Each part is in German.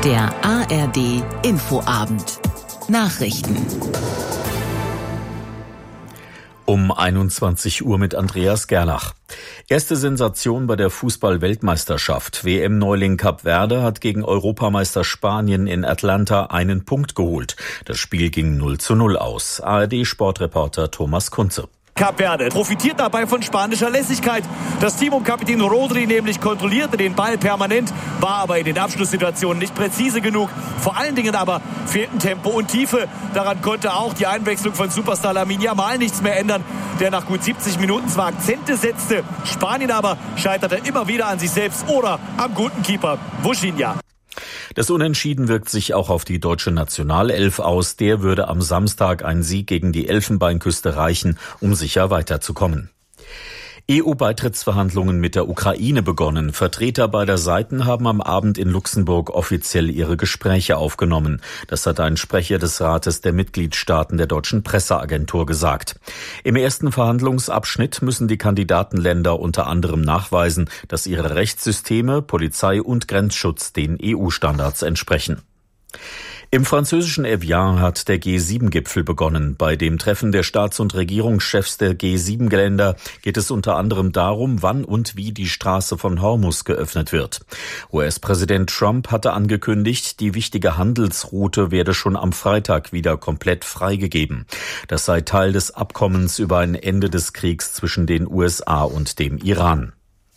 Der ARD Infoabend. Nachrichten. Um 21 Uhr mit Andreas Gerlach. Erste Sensation bei der Fußball-Weltmeisterschaft. WM-Neuling Kap Verde hat gegen Europameister Spanien in Atlanta einen Punkt geholt. Das Spiel ging 0:0 aus. ARD-Sportreporter Thomas Kunze. Kap Verde profitiert dabei von spanischer Lässigkeit. Das Team um Kapitän Rodri nämlich kontrollierte den Ball permanent, war aber in den Abschlusssituationen nicht präzise genug. Vor allen Dingen aber fehlten Tempo und Tiefe. Daran konnte auch die Einwechslung von Superstar Lamine Yamal nichts mehr ändern, der nach gut 70 Minuten zwar Akzente setzte, Spanien aber scheiterte immer wieder an sich selbst oder am guten Keeper Vuchinha. Das Unentschieden wirkt sich auch auf die deutsche Nationalelf aus. Der würde am Samstag ein Sieg gegen die Elfenbeinküste reichen, um sicher weiterzukommen. EU-Beitrittsverhandlungen mit der Ukraine begonnen. Vertreter beider Seiten haben am Abend in Luxemburg offiziell ihre Gespräche aufgenommen. Das hat ein Sprecher des Rates der Mitgliedstaaten der deutschen Presseagentur gesagt. Im ersten Verhandlungsabschnitt müssen die Kandidatenländer unter anderem nachweisen, dass ihre Rechtssysteme, Polizei und Grenzschutz den EU-Standards entsprechen. Im französischen Evian hat der G7-Gipfel begonnen. Bei dem Treffen der Staats- und Regierungschefs der G7-Länder geht es unter anderem darum, wann und wie die Straße von Hormuz geöffnet wird. US-Präsident Trump hatte angekündigt, die wichtige Handelsroute werde schon am Freitag wieder komplett freigegeben. Das sei Teil des Abkommens über ein Ende des Kriegs zwischen den USA und dem Iran.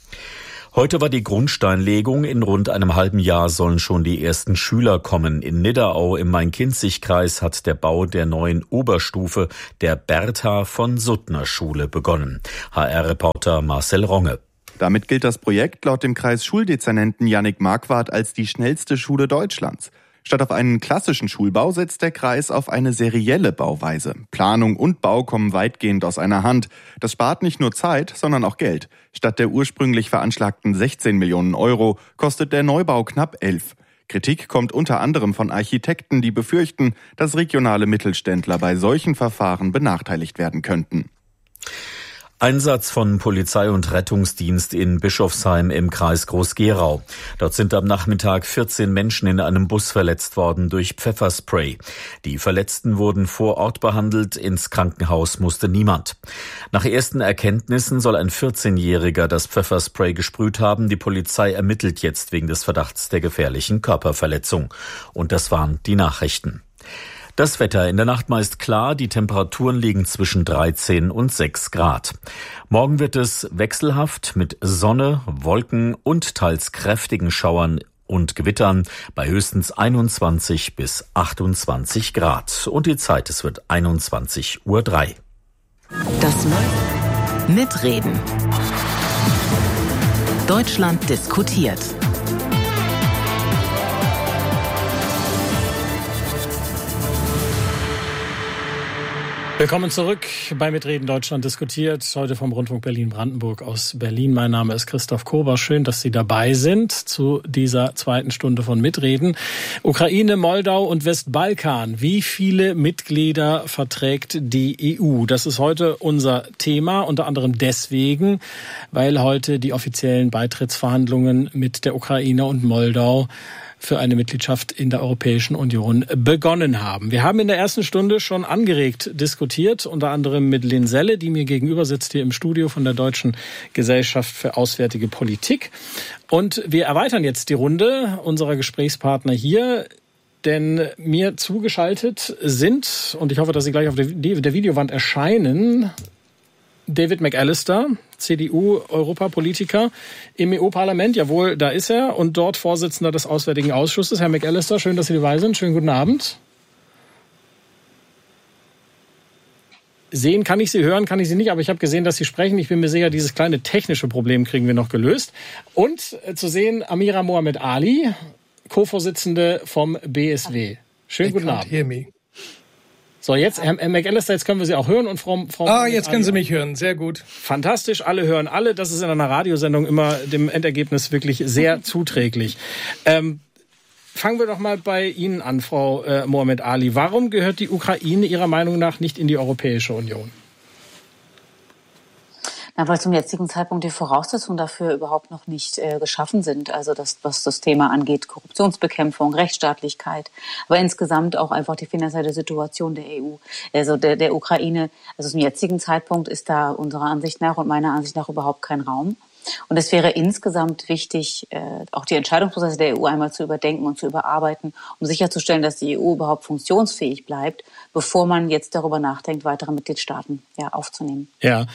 Heute war die Grundsteinlegung. In rund einem halben Jahr sollen schon die ersten Schüler kommen. In Nidderau im Main-Kinzig-Kreis hat der Bau der neuen Oberstufe der Bertha von Suttner Schule begonnen. HR-Reporter Marcel Ronge. Damit gilt das Projekt laut dem Kreisschuldezernenten Jannik Marquardt als die schnellste Schule Deutschlands. Statt auf einen klassischen Schulbau setzt der Kreis auf eine serielle Bauweise. Planung und Bau kommen weitgehend aus einer Hand. Das spart nicht nur Zeit, sondern auch Geld. Statt der ursprünglich veranschlagten 16 Millionen Euro kostet der Neubau knapp 11. Kritik kommt unter anderem von Architekten, die befürchten, dass regionale Mittelständler bei solchen Verfahren benachteiligt werden könnten. Einsatz von Polizei und Rettungsdienst in Bischofsheim im Kreis Groß-Gerau. Dort sind am Nachmittag 14 Menschen in einem Bus verletzt worden durch Pfefferspray. Die Verletzten wurden vor Ort behandelt, ins Krankenhaus musste niemand. Nach ersten Erkenntnissen soll ein 14-Jähriger das Pfefferspray gesprüht haben. Die Polizei ermittelt jetzt wegen des Verdachts der gefährlichen Körperverletzung. Und das waren die Nachrichten. Das Wetter in der Nacht meist klar, die Temperaturen liegen zwischen 13 und 6 Grad. Morgen wird es wechselhaft mit Sonne, Wolken und teils kräftigen Schauern und Gewittern bei höchstens 21 bis 28 Grad. Und die Zeit, es wird 21:03 Uhr. Das Mitreden. Deutschland diskutiert. Willkommen zurück bei Mitreden Deutschland diskutiert. Heute vom Rundfunk Berlin-Brandenburg aus Berlin. Mein Name ist Christoph Kober. Schön, dass Sie dabei sind zu dieser zweiten Stunde von Mitreden. Ukraine, Moldau und Westbalkan. Wie viele Mitglieder verträgt die EU? Das ist heute unser Thema. Unter anderem deswegen, weil heute die offiziellen Beitrittsverhandlungen mit der Ukraine und Moldau für eine Mitgliedschaft in der Europäischen Union begonnen haben. Wir haben in der ersten Stunde schon angeregt diskutiert, unter anderem mit Lynn Selle, die mir gegenüber sitzt hier im Studio von der Deutschen Gesellschaft für Auswärtige Politik. Und wir erweitern jetzt die Runde unserer Gesprächspartner hier, denn mir zugeschaltet sind, und ich hoffe, dass sie gleich auf der Videowand erscheinen, David McAllister, CDU-Europapolitiker im EU-Parlament. Jawohl, da ist er. Und dort Vorsitzender des Auswärtigen Ausschusses. Herr McAllister, schön, dass Sie dabei sind. Schönen guten Abend. Sehen kann ich Sie, hören kann ich Sie nicht, aber ich habe gesehen, dass Sie sprechen. Ich bin mir sicher, dieses kleine technische Problem kriegen wir noch gelöst. Und zu sehen Amira Mohamed Ali, Co-Vorsitzende vom BSW. Schönen guten Abend. So, jetzt, Herr McAllister, jetzt können wir Sie auch hören. Und Frau jetzt können Sie mich hören. Sehr gut. Fantastisch, alle hören alle. Das ist in einer Radiosendung immer dem Endergebnis wirklich sehr zuträglich. Fangen wir doch mal bei Ihnen an, Frau Mohamed Ali. Warum gehört die Ukraine Ihrer Meinung nach nicht in die Europäische Union? Na, weil zum jetzigen Zeitpunkt die Voraussetzungen dafür überhaupt noch nicht geschaffen sind. Also das, was das Thema angeht, Korruptionsbekämpfung, Rechtsstaatlichkeit, aber insgesamt auch einfach die finanzielle Situation der EU, also der Ukraine. Also zum jetzigen Zeitpunkt ist da unserer Ansicht nach und meiner Ansicht nach überhaupt kein Raum. Und es wäre insgesamt wichtig, auch die Entscheidungsprozesse der EU einmal zu überdenken und zu überarbeiten, um sicherzustellen, dass die EU überhaupt funktionsfähig bleibt, bevor man jetzt darüber nachdenkt, weitere Mitgliedstaaten aufzunehmen. Ja,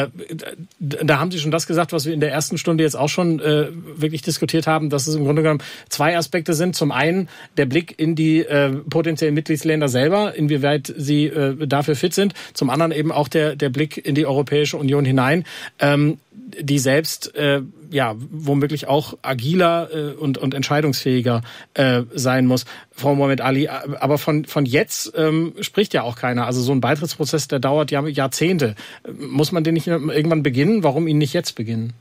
da haben Sie schon das gesagt, was wir in der ersten Stunde jetzt auch schon wirklich diskutiert haben, dass es im Grunde genommen zwei Aspekte sind. Zum einen der Blick in die potenziellen Mitgliedsländer selber, inwieweit sie dafür fit sind. Zum anderen eben auch der Blick in die Europäische Union hinein, die selbst womöglich auch agiler und entscheidungsfähiger sein muss. Frau Mohammed Ali, aber von jetzt spricht ja auch keiner. Also so ein Beitrittsprozess, der dauert ja Jahrzehnte. Muss man den nicht irgendwann beginnen? Warum ihn nicht jetzt beginnen?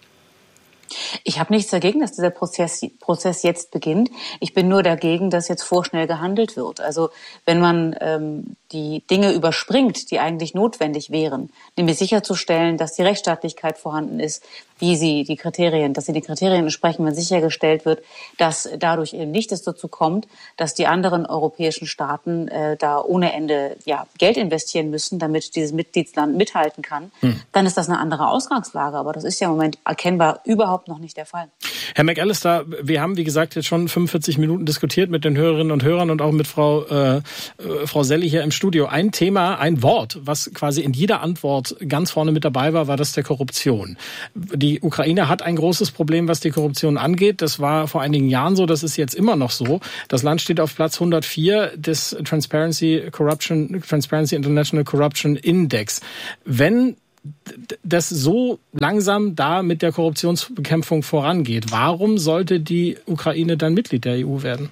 Ich habe nichts dagegen, dass dieser Prozess jetzt beginnt. Ich bin nur dagegen, dass jetzt vorschnell gehandelt wird. Also wenn man die Dinge überspringt, die eigentlich notwendig wären, nämlich sicherzustellen, dass die Rechtsstaatlichkeit vorhanden ist, dass sie die Kriterien entsprechen, wenn sichergestellt wird, dass dadurch eben nicht es dazu kommt, dass die anderen europäischen Staaten da ohne Ende Geld investieren müssen, damit dieses Mitgliedsland mithalten kann, dann ist das eine andere Ausgangslage. Aber das ist ja im Moment erkennbar überhaupt noch nicht der Fall. Herr McAllister, wir haben, wie gesagt, jetzt schon 45 Minuten diskutiert mit den Hörerinnen und Hörern und auch mit Frau Selli hier im Studio. Ein Thema, ein Wort, was quasi in jeder Antwort ganz vorne mit dabei war das der Korruption. Die Ukraine hat ein großes Problem, was die Korruption angeht. Das war vor einigen Jahren so, das ist jetzt immer noch so. Das Land steht auf Platz 104 des Transparency International Corruption Index. Wenn das so langsam da mit der Korruptionsbekämpfung vorangeht, warum sollte die Ukraine dann Mitglied der EU werden?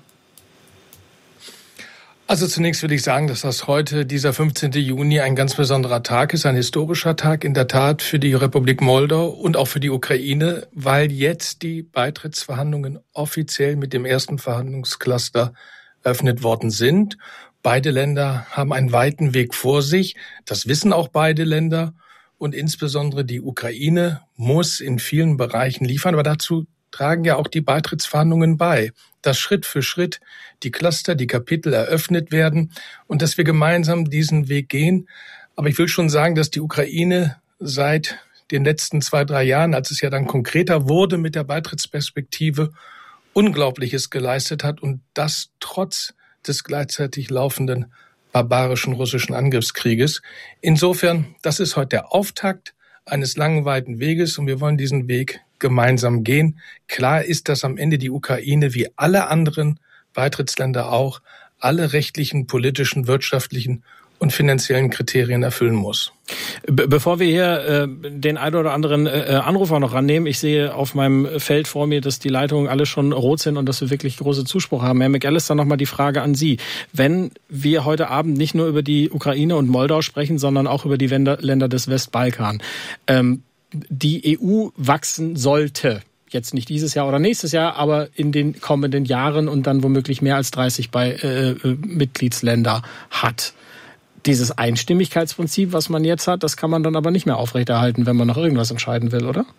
Also zunächst will ich sagen, dass das heute, dieser 15. Juni, ein ganz besonderer Tag ist, ein historischer Tag in der Tat für die Republik Moldau und auch für die Ukraine, weil jetzt die Beitrittsverhandlungen offiziell mit dem ersten Verhandlungscluster eröffnet worden sind. Beide Länder haben einen weiten Weg vor sich. Das wissen auch beide Länder. Und insbesondere die Ukraine muss in vielen Bereichen liefern. Aber dazu tragen ja auch die Beitrittsverhandlungen bei, dass Schritt für Schritt die Cluster, die Kapitel eröffnet werden und dass wir gemeinsam diesen Weg gehen. Aber ich will schon sagen, dass die Ukraine seit den letzten 2-3 Jahren, als es ja dann konkreter wurde mit der Beitrittsperspektive, Unglaubliches geleistet hat und das trotz des gleichzeitig laufenden barbarischen russischen Angriffskrieges. Insofern, das ist heute der Auftakt eines langen, weiten Weges und wir wollen diesen Weg gemeinsam gehen. Klar ist, dass am Ende die Ukraine wie alle anderen Beitrittsländer auch alle rechtlichen, politischen, wirtschaftlichen und finanziellen Kriterien erfüllen muss. Bevor wir hier den einen oder anderen Anrufer noch rannehmen, ich sehe auf meinem Feld vor mir, dass die Leitungen alle schon rot sind und dass wir wirklich große Zuspruch haben. Herr McAllister, nochmal die Frage an Sie. Wenn wir heute Abend nicht nur über die Ukraine und Moldau sprechen, sondern auch über die Länder des Westbalkan, die EU wachsen sollte, jetzt nicht dieses Jahr oder nächstes Jahr, aber in den kommenden Jahren und dann womöglich mehr als 30 Mitgliedsländer hat. Dieses Einstimmigkeitsprinzip, was man jetzt hat, das kann man dann aber nicht mehr aufrechterhalten, wenn man noch irgendwas entscheiden will, oder?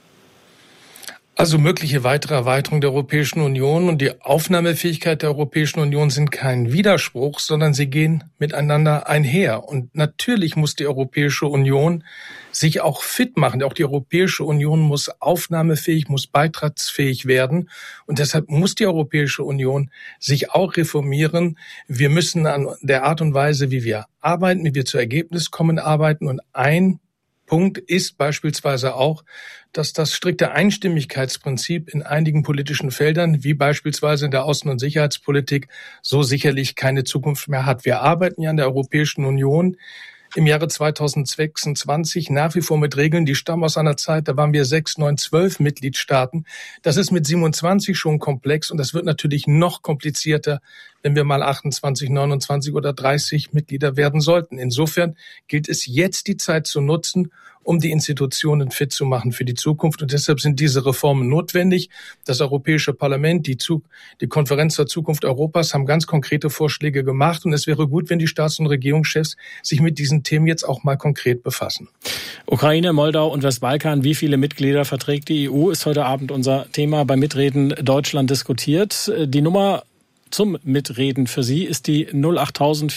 Also mögliche weitere Erweiterung der Europäischen Union und die Aufnahmefähigkeit der Europäischen Union sind kein Widerspruch, sondern sie gehen miteinander einher. Und natürlich muss die Europäische Union sich auch fit machen. Auch die Europäische Union muss aufnahmefähig, muss beitragsfähig werden. Und deshalb muss die Europäische Union sich auch reformieren. Wir müssen an der Art und Weise, wie wir arbeiten, wie wir zu Ergebnis kommen, arbeiten. Und ein Punkt ist beispielsweise auch, dass das strikte Einstimmigkeitsprinzip in einigen politischen Feldern, wie beispielsweise in der Außen- und Sicherheitspolitik, so sicherlich keine Zukunft mehr hat. Wir arbeiten ja in der Europäischen Union im Jahre 2026 nach wie vor mit Regeln, die stammen aus einer Zeit, da waren wir 6, 9, 12 Mitgliedstaaten. Das ist mit 27 schon komplex und das wird natürlich noch komplizierter, wenn wir mal 28, 29 oder 30 Mitglieder werden sollten. Insofern gilt es jetzt, die Zeit zu nutzen, um die Institutionen fit zu machen für die Zukunft. Und deshalb sind diese Reformen notwendig. Das Europäische Parlament, die Konferenz zur Zukunft Europas haben ganz konkrete Vorschläge gemacht. Und es wäre gut, wenn die Staats- und Regierungschefs sich mit diesen Themen jetzt auch mal konkret befassen. Ukraine, Moldau und Westbalkan, wie viele Mitglieder verträgt die EU, ist heute Abend unser Thema bei Mitreden Deutschland diskutiert. Die Nummer zum Mitreden für Sie ist die 08000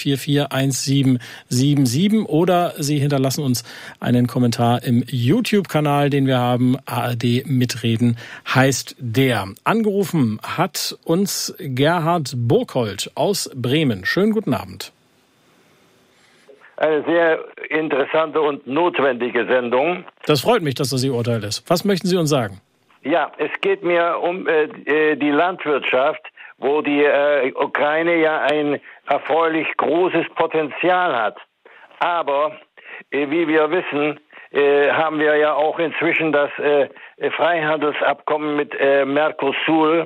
441777 oder Sie hinterlassen uns einen Kommentar im YouTube-Kanal, den wir haben. ARD Mitreden heißt der. Angerufen hat uns Gerhard Burkhold aus Bremen. Schönen guten Abend. Eine sehr interessante und notwendige Sendung. Das freut mich, dass das Ihr Urteil ist. Was möchten Sie uns sagen? Ja, es geht mir um die Landwirtschaft, wo die Ukraine ja ein erfreulich großes Potenzial hat. Aber wie wir wissen, haben wir ja auch inzwischen das Freihandelsabkommen mit Mercosur,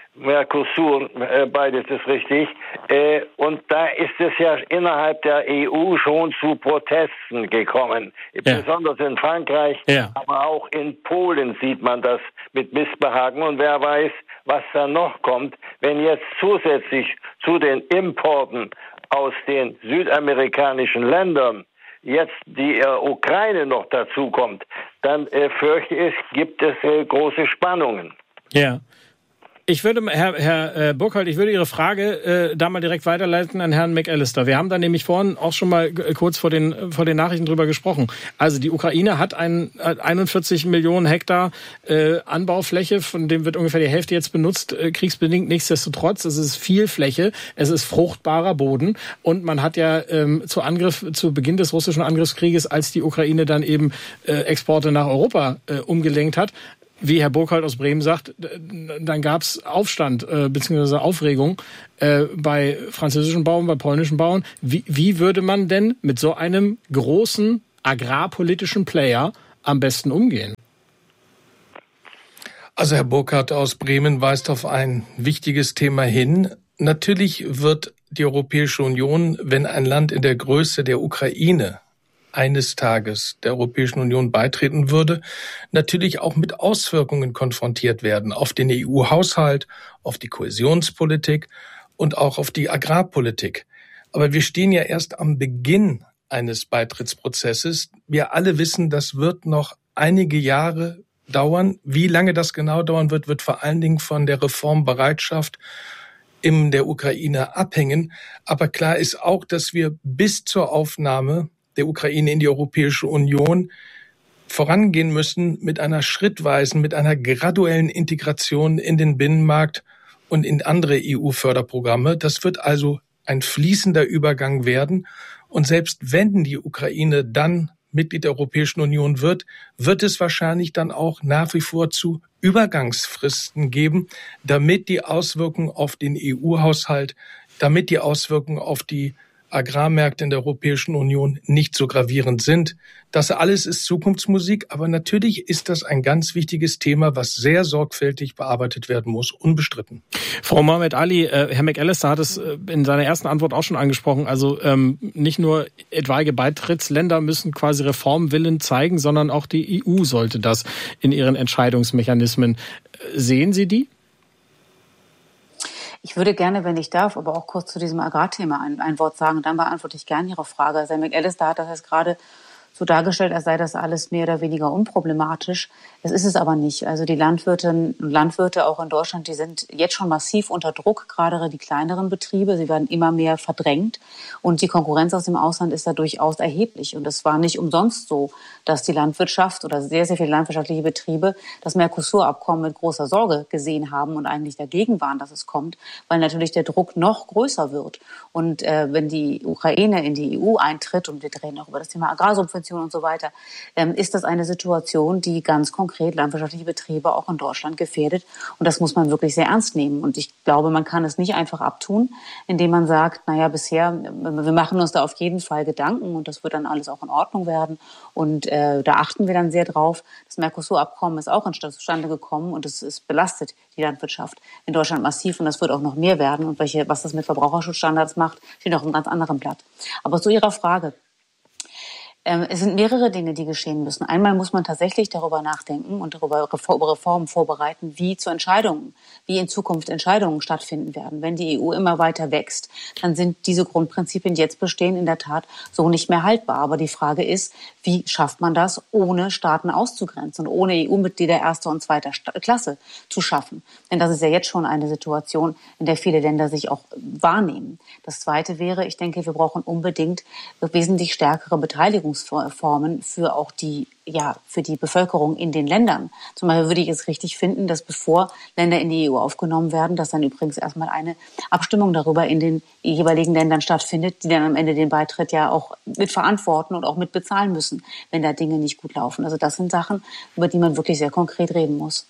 beides ist richtig. Und da ist es ja innerhalb der EU schon zu Protesten gekommen. Ja. Besonders in Frankreich, ja. Aber auch in Polen sieht man das mit Missbehagen. Und wer weiß, was da noch kommt, wenn jetzt zusätzlich zu den Importen aus den südamerikanischen Ländern jetzt die Ukraine noch dazu kommt, dann fürchte ich, gibt es große Spannungen. Ja. Ich würde, Herr Burkhold, ich würde Ihre Frage da mal direkt weiterleiten an Herrn McAllister. Wir haben da nämlich vorhin auch schon mal kurz vor den Nachrichten drüber gesprochen. Also die Ukraine hat 41 Millionen Hektar Anbaufläche, von dem wird ungefähr die Hälfte jetzt benutzt, kriegsbedingt. Nichtsdestotrotz, es ist viel Fläche, es ist fruchtbarer Boden und man hat ja zu Beginn des russischen Angriffskrieges, als die Ukraine dann eben Exporte nach Europa umgelenkt hat, wie Herr Burkhold aus Bremen sagt, dann gab's Aufstand bzw. Aufregung bei französischen Bauern, bei polnischen Bauern. Wie würde man denn mit so einem großen agrarpolitischen Player am besten umgehen? Also Herr Burkhardt aus Bremen weist auf ein wichtiges Thema hin. Natürlich wird die Europäische Union, wenn ein Land in der Größe der Ukraine eines Tages der Europäischen Union beitreten würde, natürlich auch mit Auswirkungen konfrontiert werden auf den EU-Haushalt, auf die Kohäsionspolitik und auch auf die Agrarpolitik. Aber wir stehen ja erst am Beginn eines Beitrittsprozesses. Wir alle wissen, das wird noch einige Jahre dauern. Wie lange das genau dauern wird, wird vor allen Dingen von der Reformbereitschaft in der Ukraine abhängen. Aber klar ist auch, dass wir bis zur Aufnahme der Ukraine in die Europäische Union vorangehen müssen mit einer schrittweisen, mit einer graduellen Integration in den Binnenmarkt und in andere EU-Förderprogramme. Das wird also ein fließender Übergang werden. Und selbst wenn die Ukraine dann Mitglied der Europäischen Union wird es wahrscheinlich dann auch nach wie vor zu Übergangsfristen geben, damit die Auswirkungen auf den EU-Haushalt, damit die Auswirkungen auf die Agrarmärkte in der Europäischen Union nicht so gravierend sind. Das alles ist Zukunftsmusik, aber natürlich ist das ein ganz wichtiges Thema, was sehr sorgfältig bearbeitet werden muss, unbestritten. Frau Mohamed Ali, Herr McAllister hat es in seiner ersten Antwort auch schon angesprochen. Also nicht nur etwaige Beitrittsländer müssen quasi Reformwillen zeigen, sondern auch die EU sollte das in ihren Entscheidungsmechanismen. Sehen Sie die? Ich würde gerne, wenn ich darf, aber auch kurz zu diesem Agrarthema ein Wort sagen. Dann beantworte ich gerne Ihre Frage. Herr McAllister hat das jetzt gerade so dargestellt, als sei das alles mehr oder weniger unproblematisch. Es ist es aber nicht. Also die Landwirtinnen und Landwirte auch in Deutschland, die sind jetzt schon massiv unter Druck, gerade die kleineren Betriebe. Sie werden immer mehr verdrängt und die Konkurrenz aus dem Ausland ist da durchaus erheblich. Und es war nicht umsonst so, dass die Landwirtschaft oder sehr, sehr viele landwirtschaftliche Betriebe das Mercosur-Abkommen mit großer Sorge gesehen haben und eigentlich dagegen waren, dass es kommt, weil natürlich der Druck noch größer wird. Und wenn die Ukraine in die EU eintritt, und wir reden auch über das Thema Agrarsubventionen, Subventionen und so weiter, ist das eine Situation, die ganz konkret landwirtschaftliche Betriebe auch in Deutschland gefährdet. Und das muss man wirklich sehr ernst nehmen. Und ich glaube, man kann es nicht einfach abtun, indem man sagt, bisher, wir machen uns da auf jeden Fall Gedanken und das wird dann alles auch in Ordnung werden. Und da achten wir dann sehr drauf. Das Mercosur-Abkommen ist auch zustande gekommen und es belastet die Landwirtschaft in Deutschland massiv und das wird auch noch mehr werden. Und was das mit Verbraucherschutzstandards macht, steht auf einem ganz anderen Blatt. Aber zu Ihrer Frage. Es sind mehrere Dinge, die geschehen müssen. Einmal muss man tatsächlich darüber nachdenken und darüber Reformen vorbereiten, wie in Zukunft Entscheidungen stattfinden werden. Wenn die EU immer weiter wächst, dann sind diese Grundprinzipien, die jetzt bestehen, in der Tat so nicht mehr haltbar. Aber die Frage ist, wie schafft man das, ohne Staaten auszugrenzen und ohne EU-Mitglieder erster und zweiter Klasse zu schaffen? Denn das ist ja jetzt schon eine Situation, in der viele Länder sich auch wahrnehmen. Das Zweite wäre, ich denke, wir brauchen unbedingt wesentlich stärkere Beteiligungsformen für auch für die Bevölkerung in den Ländern. Zum Beispiel würde ich es richtig finden, dass bevor Länder in die EU aufgenommen werden, dass dann übrigens erstmal eine Abstimmung darüber in den jeweiligen Ländern stattfindet, die dann am Ende den Beitritt ja auch mitverantworten und auch mitbezahlen müssen, wenn da Dinge nicht gut laufen. Also das sind Sachen, über die man wirklich sehr konkret reden muss.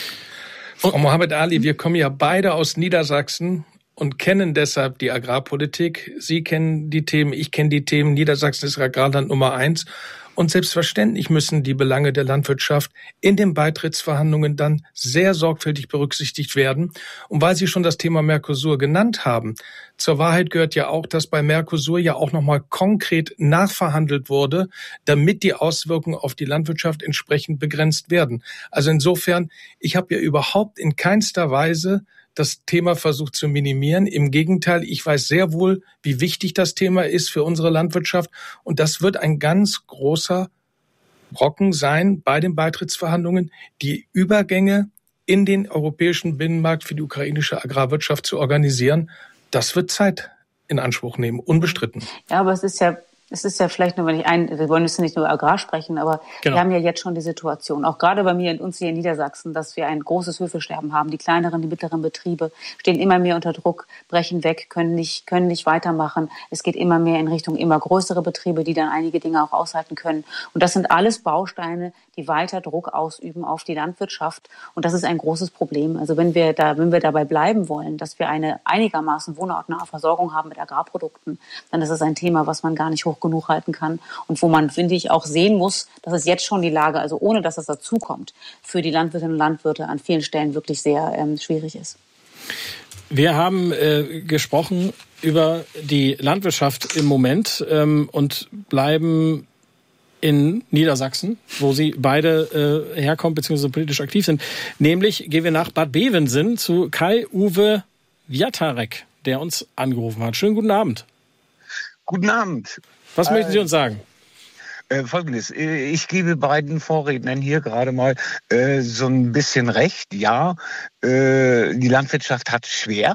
Frau Mohammed Ali, wir kommen ja beide aus Niedersachsen und kennen deshalb die Agrarpolitik. Sie kennen die Themen, ich kenne die Themen. Niedersachsen ist Agrarland Nummer 1. Und selbstverständlich müssen die Belange der Landwirtschaft in den Beitrittsverhandlungen dann sehr sorgfältig berücksichtigt werden. Und weil Sie schon das Thema Mercosur genannt haben, zur Wahrheit gehört ja auch, dass bei Mercosur ja auch nochmal konkret nachverhandelt wurde, damit die Auswirkungen auf die Landwirtschaft entsprechend begrenzt werden. Also insofern, ich habe ja überhaupt in keinster Weise das Thema versucht zu minimieren. Im Gegenteil, ich weiß sehr wohl, wie wichtig das Thema ist für unsere Landwirtschaft. Und das wird ein ganz großer Brocken sein bei den Beitrittsverhandlungen, die Übergänge in den europäischen Binnenmarkt für die ukrainische Agrarwirtschaft zu organisieren. Das wird Zeit in Anspruch nehmen, unbestritten. Ja, aber es ist ja vielleicht nur, wir wollen jetzt nicht nur Agrar sprechen, aber genau. Wir haben ja jetzt schon die Situation, auch gerade bei mir und uns hier in Niedersachsen, dass wir ein großes Höfesterben haben. Die kleineren, die mittleren Betriebe stehen immer mehr unter Druck, brechen weg, können nicht weitermachen. Es geht immer mehr in Richtung immer größere Betriebe, die dann einige Dinge auch aushalten können. Und das sind alles Bausteine, die weiter Druck ausüben auf die Landwirtschaft. Und das ist ein großes Problem. Also wenn wir dabei bleiben wollen, dass wir eine einigermaßen wohnortnahe Versorgung haben mit Agrarprodukten, dann ist es ein Thema, was man gar nicht hoch genug halten kann und wo man, finde ich, auch sehen muss, dass es jetzt schon die Lage, also ohne dass es dazukommt, für die Landwirtinnen und Landwirte an vielen Stellen wirklich sehr schwierig ist. Wir haben gesprochen über die Landwirtschaft im Moment und bleiben in Niedersachsen, wo Sie beide herkommen bzw. politisch aktiv sind. Nämlich gehen wir nach Bad Bevensen zu Kai-Uwe Wiatarek, der uns angerufen hat. Schönen guten Abend. Guten Abend. Was möchten Sie uns sagen? Folgendes, ich gebe beiden Vorrednern hier gerade mal so ein bisschen recht. Ja, die Landwirtschaft hat schwer.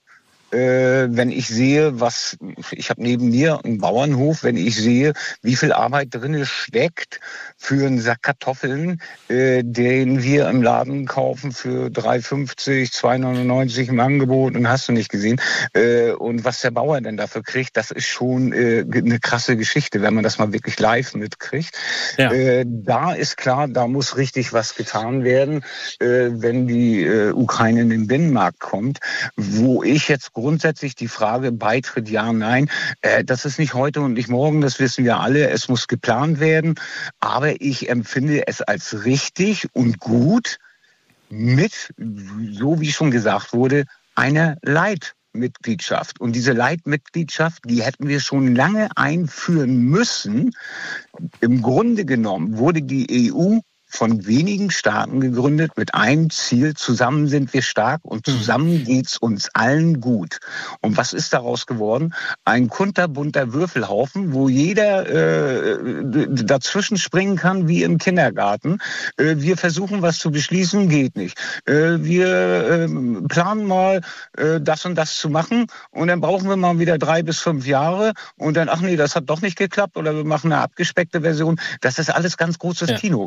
Wenn ich sehe, ich habe neben mir einen Bauernhof, wenn ich sehe, wie viel Arbeit drin steckt für einen Sack Kartoffeln, den wir im Laden kaufen für 3,50, 2,99 im Angebot und hast du nicht gesehen, und was der Bauer denn dafür kriegt, das ist schon eine krasse Geschichte, wenn man das mal wirklich live mitkriegt. Ja. Da ist klar, da muss richtig was getan werden, wenn die Ukraine in den Binnenmarkt kommt, wo ich jetzt grundsätzlich die Frage Beitritt, ja, nein, das ist nicht heute und nicht morgen, das wissen wir alle, es muss geplant werden, aber ich empfinde es als richtig und gut mit, so wie schon gesagt wurde, einer Leitmitgliedschaft. Und diese Leitmitgliedschaft, die hätten wir schon lange einführen müssen. Im Grunde genommen wurde die EU von wenigen Staaten gegründet mit einem Ziel: Zusammen sind wir stark und zusammen geht's uns allen gut. Und was ist daraus geworden? Ein kunterbunter Würfelhaufen, wo jeder dazwischen springen kann wie im Kindergarten. Wir versuchen was zu beschließen, geht nicht. Wir planen mal das und das zu machen und dann brauchen wir mal wieder 3 bis 5 Jahre und dann, ach nee, das hat doch nicht geklappt oder wir machen eine abgespeckte Version. Das ist alles ganz großes Kino. Das ist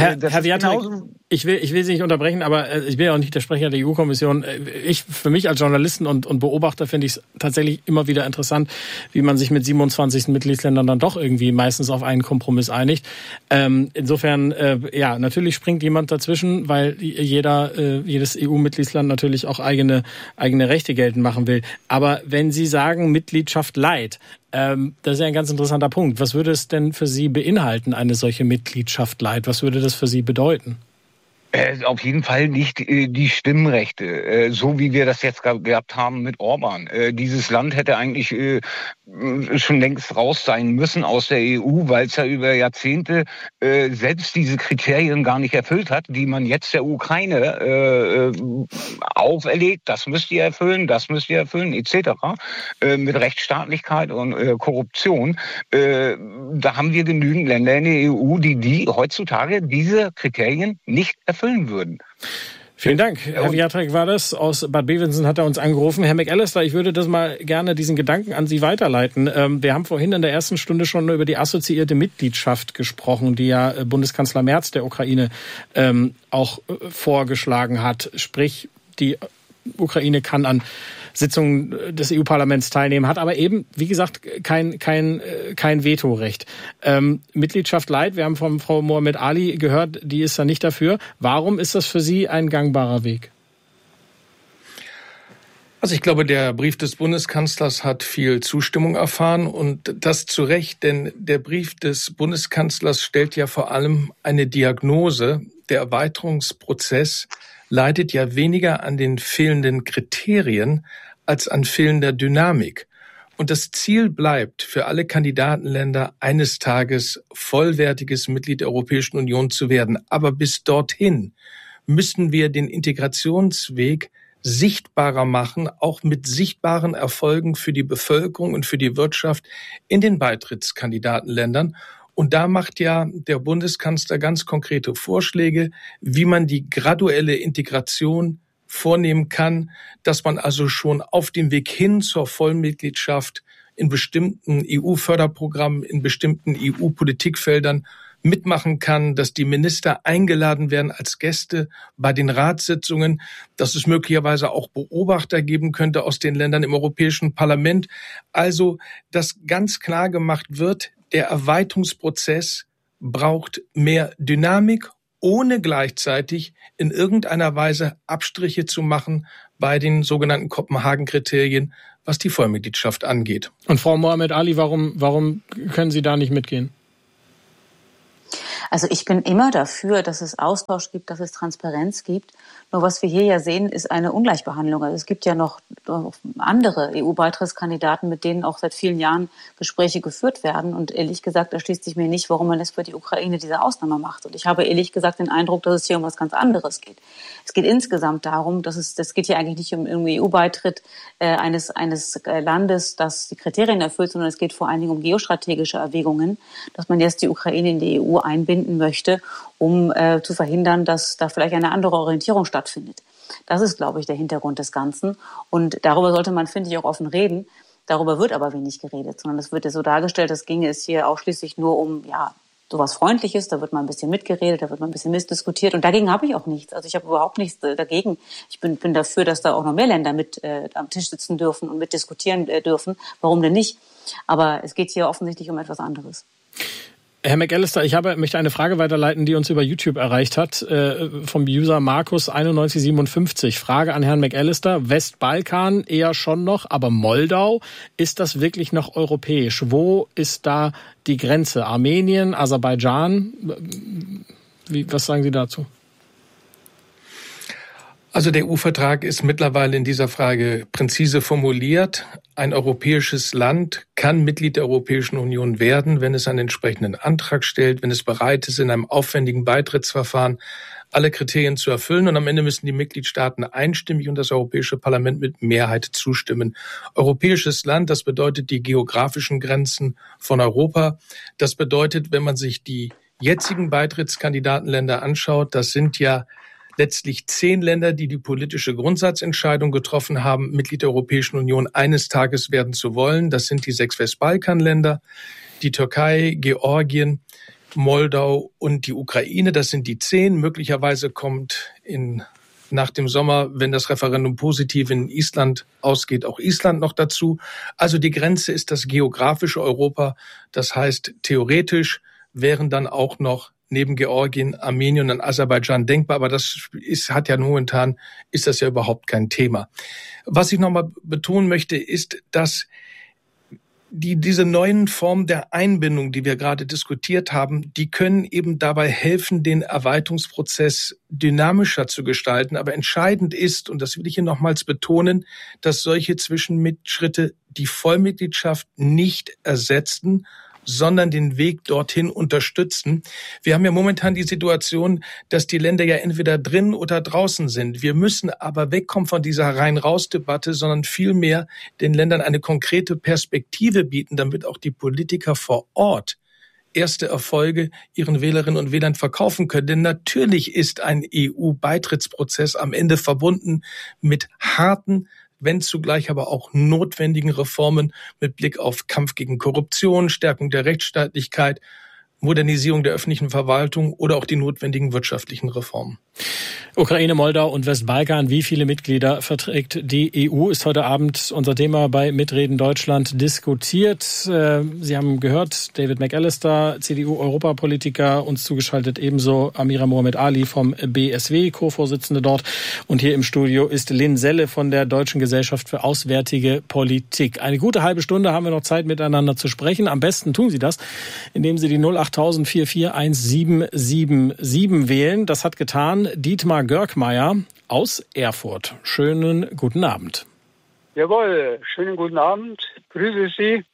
Herr Wiatrek, ich will Sie nicht unterbrechen, aber ich bin ja auch nicht der Sprecher der EU-Kommission. Für mich als Journalisten und Beobachter finde ich es tatsächlich immer wieder interessant, wie man sich mit 27 Mitgliedsländern dann doch irgendwie meistens auf einen Kompromiss einigt. Insofern, ja, natürlich springt jemand dazwischen, weil jedes EU-Mitgliedsland natürlich auch eigene Rechte geltend machen will. Aber wenn Sie sagen Mitgliedschaft light, das ist ja ein ganz interessanter Punkt. Was würde es denn für Sie beinhalten, eine solche Mitgliedschaft light? Was würde das für Sie bedeuten? Auf jeden Fall nicht die Stimmrechte, so wie wir das jetzt gehabt haben mit Orban. Dieses Land hätte eigentlich schon längst raus sein müssen aus der EU, weil es ja über Jahrzehnte selbst diese Kriterien gar nicht erfüllt hat, die man jetzt der Ukraine auferlegt. Das müsst ihr erfüllen, etc. Mit Rechtsstaatlichkeit und Korruption. Da haben wir genügend Länder in der EU, die heutzutage diese Kriterien nicht erfüllen würden. Vielen Dank. Herr Wiatrek war das. Aus Bad Bevensen hat er uns angerufen. Herr McAllister, ich würde das mal gerne, diesen Gedanken an Sie weiterleiten. Wir haben vorhin in der ersten Stunde schon über die assoziierte Mitgliedschaft gesprochen, die ja Bundeskanzler Merz der Ukraine auch vorgeschlagen hat. Sprich, die Ukraine kann an Sitzungen des EU-Parlaments teilnehmen, hat aber eben, wie gesagt, kein Vetorecht. Mitgliedschaft light, wir haben von Frau Mohamed Ali gehört, die ist da nicht dafür. Warum ist das für Sie ein gangbarer Weg? Also ich glaube, der Brief des Bundeskanzlers hat viel Zustimmung erfahren und das zu Recht, denn der Brief des Bundeskanzlers stellt ja vor allem eine Diagnose. Der Erweiterungsprozess leidet ja weniger an den fehlenden Kriterien als an fehlender Dynamik. Und das Ziel bleibt für alle Kandidatenländer, eines Tages vollwertiges Mitglied der Europäischen Union zu werden. Aber bis dorthin müssen wir den Integrationsweg sichtbarer machen, auch mit sichtbaren Erfolgen für die Bevölkerung und für die Wirtschaft in den Beitrittskandidatenländern. Und da macht ja der Bundeskanzler ganz konkrete Vorschläge, wie man die graduelle Integration vornehmen kann, dass man also schon auf dem Weg hin zur Vollmitgliedschaft in bestimmten EU-Förderprogrammen, in bestimmten EU-Politikfeldern mitmachen kann, dass die Minister eingeladen werden als Gäste bei den Ratssitzungen, dass es möglicherweise auch Beobachter geben könnte aus den Ländern im Europäischen Parlament. Also, dass ganz klar gemacht wird, der Erweiterungsprozess braucht mehr Dynamik, ohne gleichzeitig in irgendeiner Weise Abstriche zu machen bei den sogenannten Kopenhagen-Kriterien, was die Vollmitgliedschaft angeht. Und Frau Mohamed Ali, warum können Sie da nicht mitgehen? Also ich bin immer dafür, dass es Austausch gibt, dass es Transparenz gibt. Nur was wir hier ja sehen, ist eine Ungleichbehandlung. Also es gibt ja noch andere EU-Beitrittskandidaten, mit denen auch seit vielen Jahren Gespräche geführt werden. Und ehrlich gesagt, erschließt sich mir nicht, warum man es für die Ukraine diese Ausnahme macht. Und ich habe ehrlich gesagt den Eindruck, dass es hier um was ganz anderes geht. Es geht insgesamt darum, das geht hier eigentlich nicht um irgendwie EU-Beitritt eines Landes, das die Kriterien erfüllt, sondern es geht vor allen Dingen um geostrategische Erwägungen, dass man jetzt die Ukraine in die EU einbinden möchte, um zu verhindern, dass da vielleicht eine andere Orientierung stattfindet. Das ist, glaube ich, der Hintergrund des Ganzen. Und darüber sollte man, finde ich, auch offen reden. Darüber wird aber wenig geredet, sondern es wird ja so dargestellt, als ginge es hier ausschließlich nur um sowas Freundliches. Da wird mal ein bisschen mitgeredet, da wird mal ein bisschen missdiskutiert. Und dagegen habe ich auch nichts. Also ich habe überhaupt nichts dagegen. Ich bin dafür, dass da auch noch mehr Länder mit am Tisch sitzen dürfen und mitdiskutieren dürfen. Warum denn nicht? Aber es geht hier offensichtlich um etwas anderes. Herr McAllister, ich möchte eine Frage weiterleiten, die uns über YouTube erreicht hat, vom User Markus9157. Frage an Herrn McAllister. Westbalkan eher schon noch, aber Moldau, ist das wirklich noch europäisch? Wo ist da die Grenze? Armenien, Aserbaidschan? Was sagen Sie dazu? Also der EU-Vertrag ist mittlerweile in dieser Frage präzise formuliert. Ein europäisches Land kann Mitglied der Europäischen Union werden, wenn es einen entsprechenden Antrag stellt, wenn es bereit ist, in einem aufwendigen Beitrittsverfahren alle Kriterien zu erfüllen. Und am Ende müssen die Mitgliedstaaten einstimmig und das Europäische Parlament mit Mehrheit zustimmen. Europäisches Land, das bedeutet die geografischen Grenzen von Europa. Das bedeutet, wenn man sich die jetzigen Beitrittskandidatenländer anschaut, das sind ja letztlich 10 Länder, die die politische Grundsatzentscheidung getroffen haben, Mitglied der Europäischen Union eines Tages werden zu wollen. Das sind die 6 Westbalkanländer, die Türkei, Georgien, Moldau und die Ukraine. Das sind die 10. Möglicherweise kommt nach dem Sommer, wenn das Referendum positiv in Island ausgeht, auch Island noch dazu. Also die Grenze ist das geografische Europa. Das heißt, theoretisch wären dann auch noch neben Georgien, Armenien und Aserbaidschan denkbar. Aber das ist das ja überhaupt kein Thema. Was ich nochmal betonen möchte, ist, dass diese neuen Formen der Einbindung, die wir gerade diskutiert haben, die können eben dabei helfen, den Erweiterungsprozess dynamischer zu gestalten. Aber entscheidend ist, und das will ich hier nochmals betonen, dass solche Zwischenschritte die Vollmitgliedschaft nicht ersetzen, sondern den Weg dorthin unterstützen. Wir haben ja momentan die Situation, dass die Länder ja entweder drin oder draußen sind. Wir müssen aber wegkommen von dieser Rein-Raus-Debatte, sondern vielmehr den Ländern eine konkrete Perspektive bieten, damit auch die Politiker vor Ort erste Erfolge ihren Wählerinnen und Wählern verkaufen können. Denn natürlich ist ein EU-Beitrittsprozess am Ende verbunden mit harten, wenn zugleich aber auch notwendigen Reformen mit Blick auf Kampf gegen Korruption, Stärkung der Rechtsstaatlichkeit, Modernisierung der öffentlichen Verwaltung oder auch die notwendigen wirtschaftlichen Reformen. Ukraine, Moldau und Westbalkan, wie viele Mitglieder verträgt die EU, ist heute Abend unser Thema bei Mitreden Deutschland diskutiert. Sie haben gehört, David McAllister, CDU-Europapolitiker, uns zugeschaltet ebenso Amira Mohamed Ali vom BSW, Co-Vorsitzende dort. Und hier im Studio ist Lynn Selle von der Deutschen Gesellschaft für Auswärtige Politik. Eine gute halbe Stunde haben wir noch Zeit, miteinander zu sprechen. Am besten tun Sie das, indem Sie die 08000 441777 wählen. Das hat getan Dietmar Görgmeier aus Erfurt. Schönen guten Abend. Jawohl, schönen guten Abend. Grüße Sie.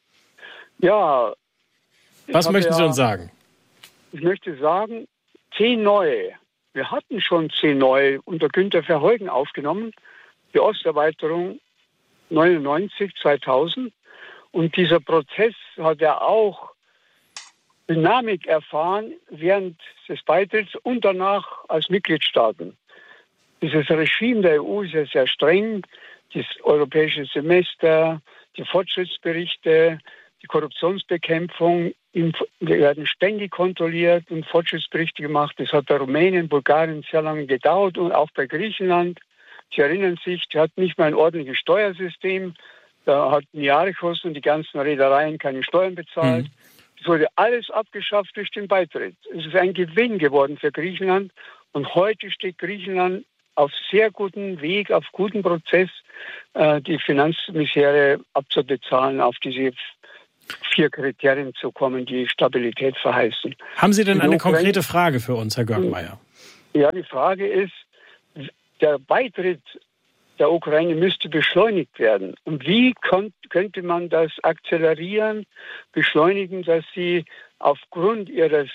Ja. Was möchten Sie uns sagen? Ich möchte sagen, 10 neue. Wir hatten schon 10 neue unter Günter Verheugen aufgenommen. Die Osterweiterung 99, 2000. Und dieser Prozess hat ja auch Dynamik erfahren während des Beitritts und danach als Mitgliedstaaten. Dieses Regime der EU ist ja sehr streng. Das europäische Semester, die Fortschrittsberichte, die Korruptionsbekämpfung werden ständig kontrolliert und Fortschrittsberichte gemacht. Das hat bei Rumänien, Bulgarien sehr lange gedauert und auch bei Griechenland. Sie erinnern sich, die hat nicht mal ein ordentliches Steuersystem. Da hatten Jahreskosten und die ganzen Reedereien keine Steuern bezahlt. Es wurde alles abgeschafft durch den Beitritt. Es ist ein Gewinn geworden für Griechenland. Und heute steht Griechenland auf sehr gutem Weg, auf gutem Prozess, die Finanzmisere abzubezahlen, auf diese 4 Kriterien zu kommen, die Stabilität verheißen. Haben Sie denn eine konkrete Frage für uns, Herr Görgmeier? Ja, die Frage ist, der Beitritt der Ukraine müsste beschleunigt werden. Und wie könnte man das akzelerieren, beschleunigen, dass sie aufgrund ihres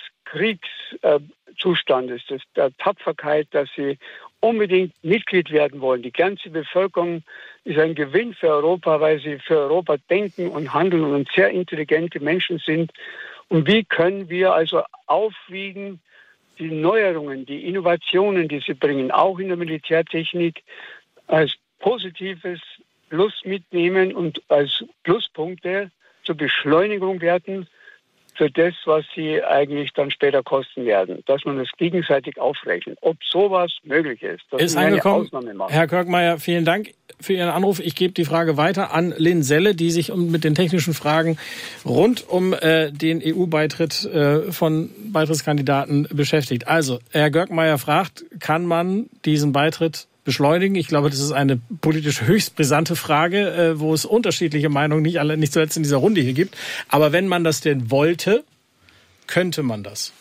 Kriegszustandes, der Tapferkeit, dass sie unbedingt Mitglied werden wollen. Die ganze Bevölkerung ist ein Gewinn für Europa, weil sie für Europa denken und handeln und sehr intelligente Menschen sind. Und wie können wir also aufwiegen, die Neuerungen, die Innovationen, die sie bringen, auch in der Militärtechnik, als positives Plus mitnehmen und als Pluspunkte zur Beschleunigung werden für das, was sie eigentlich dann später kosten werden. Dass man das gegenseitig aufrechnet. Ob sowas möglich ist. Ist angekommen. Herr Görgmeier, vielen Dank für Ihren Anruf. Ich gebe die Frage weiter an Lynn Selle, die sich mit den technischen Fragen rund um den EU-Beitritt von Beitrittskandidaten beschäftigt. Also, Herr Görgmeier fragt, kann man diesen Beitritt beschleunigen? Ich glaube, das ist eine politisch höchst brisante Frage, wo es unterschiedliche Meinungen nicht zuletzt in dieser Runde hier gibt. Aber wenn man das denn wollte, könnte man das?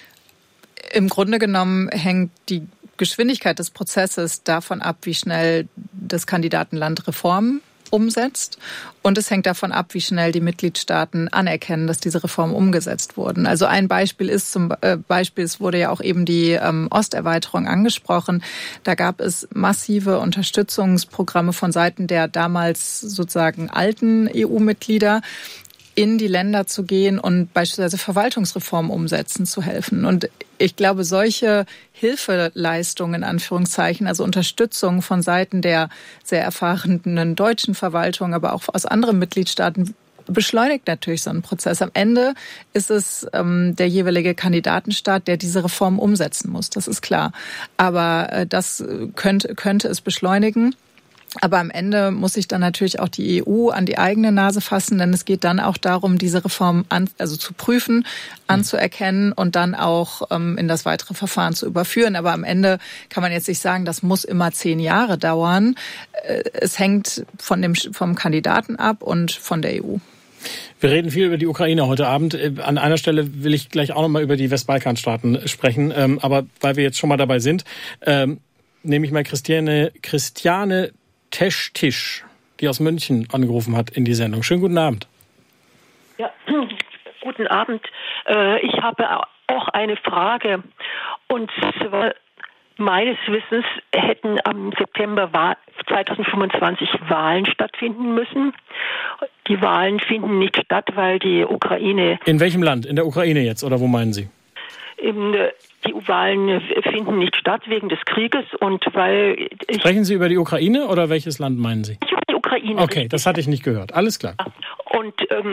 Im Grunde genommen hängt die Geschwindigkeit des Prozesses davon ab, wie schnell das Kandidatenland Reformen umsetzt. Und es hängt davon ab, wie schnell die Mitgliedstaaten anerkennen, dass diese Reformen umgesetzt wurden. Also ein Beispiel ist es wurde ja auch eben die Osterweiterung angesprochen. Da gab es massive Unterstützungsprogramme von Seiten der damals sozusagen alten EU-Mitglieder, in die Länder zu gehen und beispielsweise Verwaltungsreformen umsetzen zu helfen. Und ich glaube, solche Hilfeleistungen, in Anführungszeichen, also Unterstützung von Seiten der sehr erfahrenen deutschen Verwaltung, aber auch aus anderen Mitgliedstaaten, beschleunigt natürlich so einen Prozess. Am Ende ist es der jeweilige Kandidatenstaat, der diese Reform umsetzen muss. Das ist klar. Aber das könnte es beschleunigen. Aber am Ende muss sich dann natürlich auch die EU an die eigene Nase fassen, denn es geht dann auch darum, diese Reform zu prüfen, anzuerkennen und dann auch in das weitere Verfahren zu überführen. Aber am Ende kann man jetzt nicht sagen, das muss immer 10 Jahre dauern. Es hängt vom Kandidaten ab und von der EU. Wir reden viel über die Ukraine heute Abend. An einer Stelle will ich gleich auch noch mal über die Westbalkanstaaten sprechen. Aber weil wir jetzt schon mal dabei sind, nehme ich mal Christiane Tesch-Tisch, die aus München angerufen hat in die Sendung. Schönen guten Abend. Ja, guten Abend. Ich habe auch eine Frage. Und zwar, meines Wissens hätten am September 2025 Wahlen stattfinden müssen. Die Wahlen finden nicht statt, weil die Ukraine... In welchem Land? In der Ukraine jetzt, oder wo meinen Sie? Die Wahlen finden nicht statt wegen des Krieges und weil... Sprechen Sie über die Ukraine oder welches Land meinen Sie? Über die Ukraine. Okay, das hatte ich nicht gehört. Alles klar. Und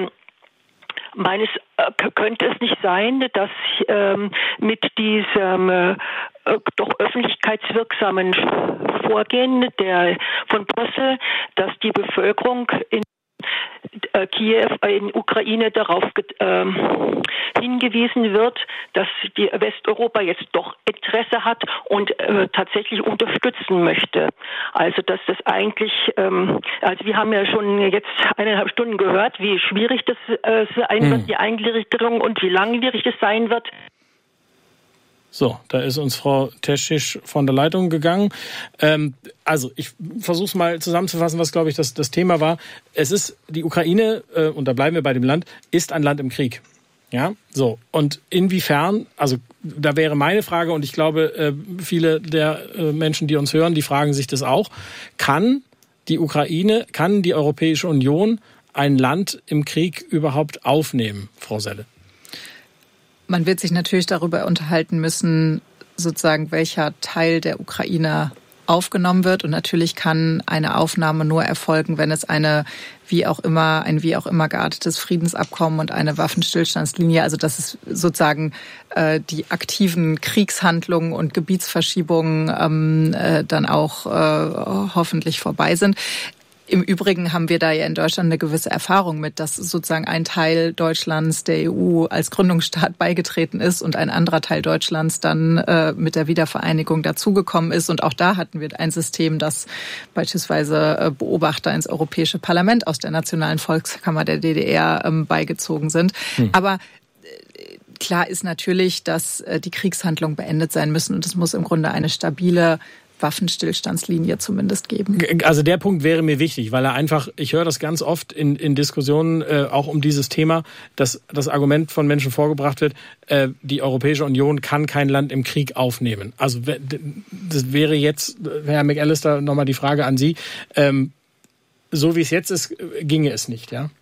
könnte es nicht sein, dass mit diesem doch öffentlichkeitswirksamen Vorgehen von Brüssel, dass die Bevölkerung in Kiew, in Ukraine darauf hingewiesen wird, dass die Westeuropa jetzt doch Interesse hat und tatsächlich unterstützen möchte. Also dass das eigentlich, also wir haben ja schon jetzt 1,5 Stunden gehört, wie schwierig das sein wird, die Eingliederung und wie langwierig das sein wird. So, da ist uns Frau Teschisch von der Leitung gegangen. Also ich versuche es mal zusammenzufassen, was, glaube ich, das Thema war. Es ist die Ukraine, und da bleiben wir bei dem Land, ist ein Land im Krieg. Ja, so. Und inwiefern, also da wäre meine Frage, und ich glaube, viele der Menschen, die uns hören, die fragen sich das auch, kann die Europäische Union ein Land im Krieg überhaupt aufnehmen, Frau Selle? Man wird sich natürlich darüber unterhalten müssen, sozusagen, welcher Teil der Ukraine aufgenommen wird. Und natürlich kann eine Aufnahme nur erfolgen, wenn es ein wie auch immer geartetes Friedensabkommen und eine Waffenstillstandslinie, also dass es sozusagen die aktiven Kriegshandlungen und Gebietsverschiebungen dann auch hoffentlich vorbei sind. Im Übrigen haben wir da ja in Deutschland eine gewisse Erfahrung mit, dass sozusagen ein Teil Deutschlands der EU als Gründungsstaat beigetreten ist und ein anderer Teil Deutschlands dann mit der Wiedervereinigung dazugekommen ist. Und auch da hatten wir ein System, das beispielsweise Beobachter ins Europäische Parlament aus der Nationalen Volkskammer der DDR beigezogen sind. Aber klar ist natürlich, dass die Kriegshandlungen beendet sein müssen und es muss im Grunde eine stabile Waffenstillstandslinie zumindest geben. Also der Punkt wäre mir wichtig, weil ich höre das ganz oft in Diskussionen auch um dieses Thema, dass das Argument von Menschen vorgebracht wird, die Europäische Union kann kein Land im Krieg aufnehmen. Also das wäre jetzt, Herr McAllister, nochmal die Frage an Sie. So wie es jetzt ist, ginge es nicht, ja?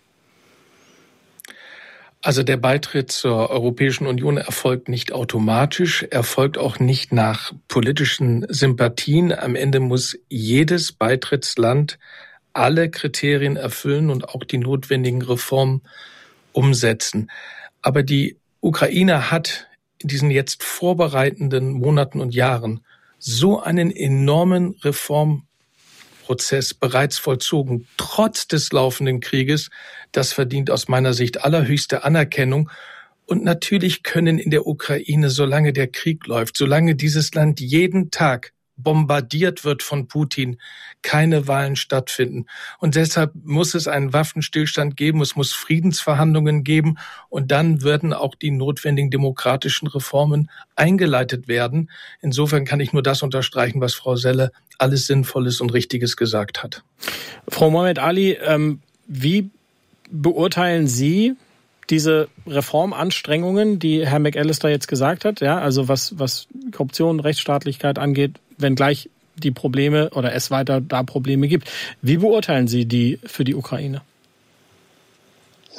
Also der Beitritt zur Europäischen Union erfolgt nicht automatisch, erfolgt auch nicht nach politischen Sympathien. Am Ende muss jedes Beitrittsland alle Kriterien erfüllen und auch die notwendigen Reformen umsetzen. Aber die Ukraine hat in diesen jetzt vorbereitenden Monaten und Jahren so einen enormen Reformprozess bereits vollzogen, trotz des laufenden Krieges. Das verdient aus meiner Sicht allerhöchste Anerkennung. Und natürlich können in der Ukraine, solange der Krieg läuft, solange dieses Land jeden Tag bombardiert wird von Putin, keine Wahlen stattfinden. Und deshalb muss es einen Waffenstillstand geben, es muss Friedensverhandlungen geben und dann werden auch die notwendigen demokratischen Reformen eingeleitet werden. Insofern kann ich nur das unterstreichen, was Frau Selle alles Sinnvolles und Richtiges gesagt hat. Frau Mohamed Ali, wie beurteilen Sie diese Reformanstrengungen, die Herr McAllister jetzt gesagt hat, ja, also was Korruption, Rechtsstaatlichkeit angeht, wenngleich die Probleme oder es weiter da Probleme gibt. Wie beurteilen Sie die für die Ukraine?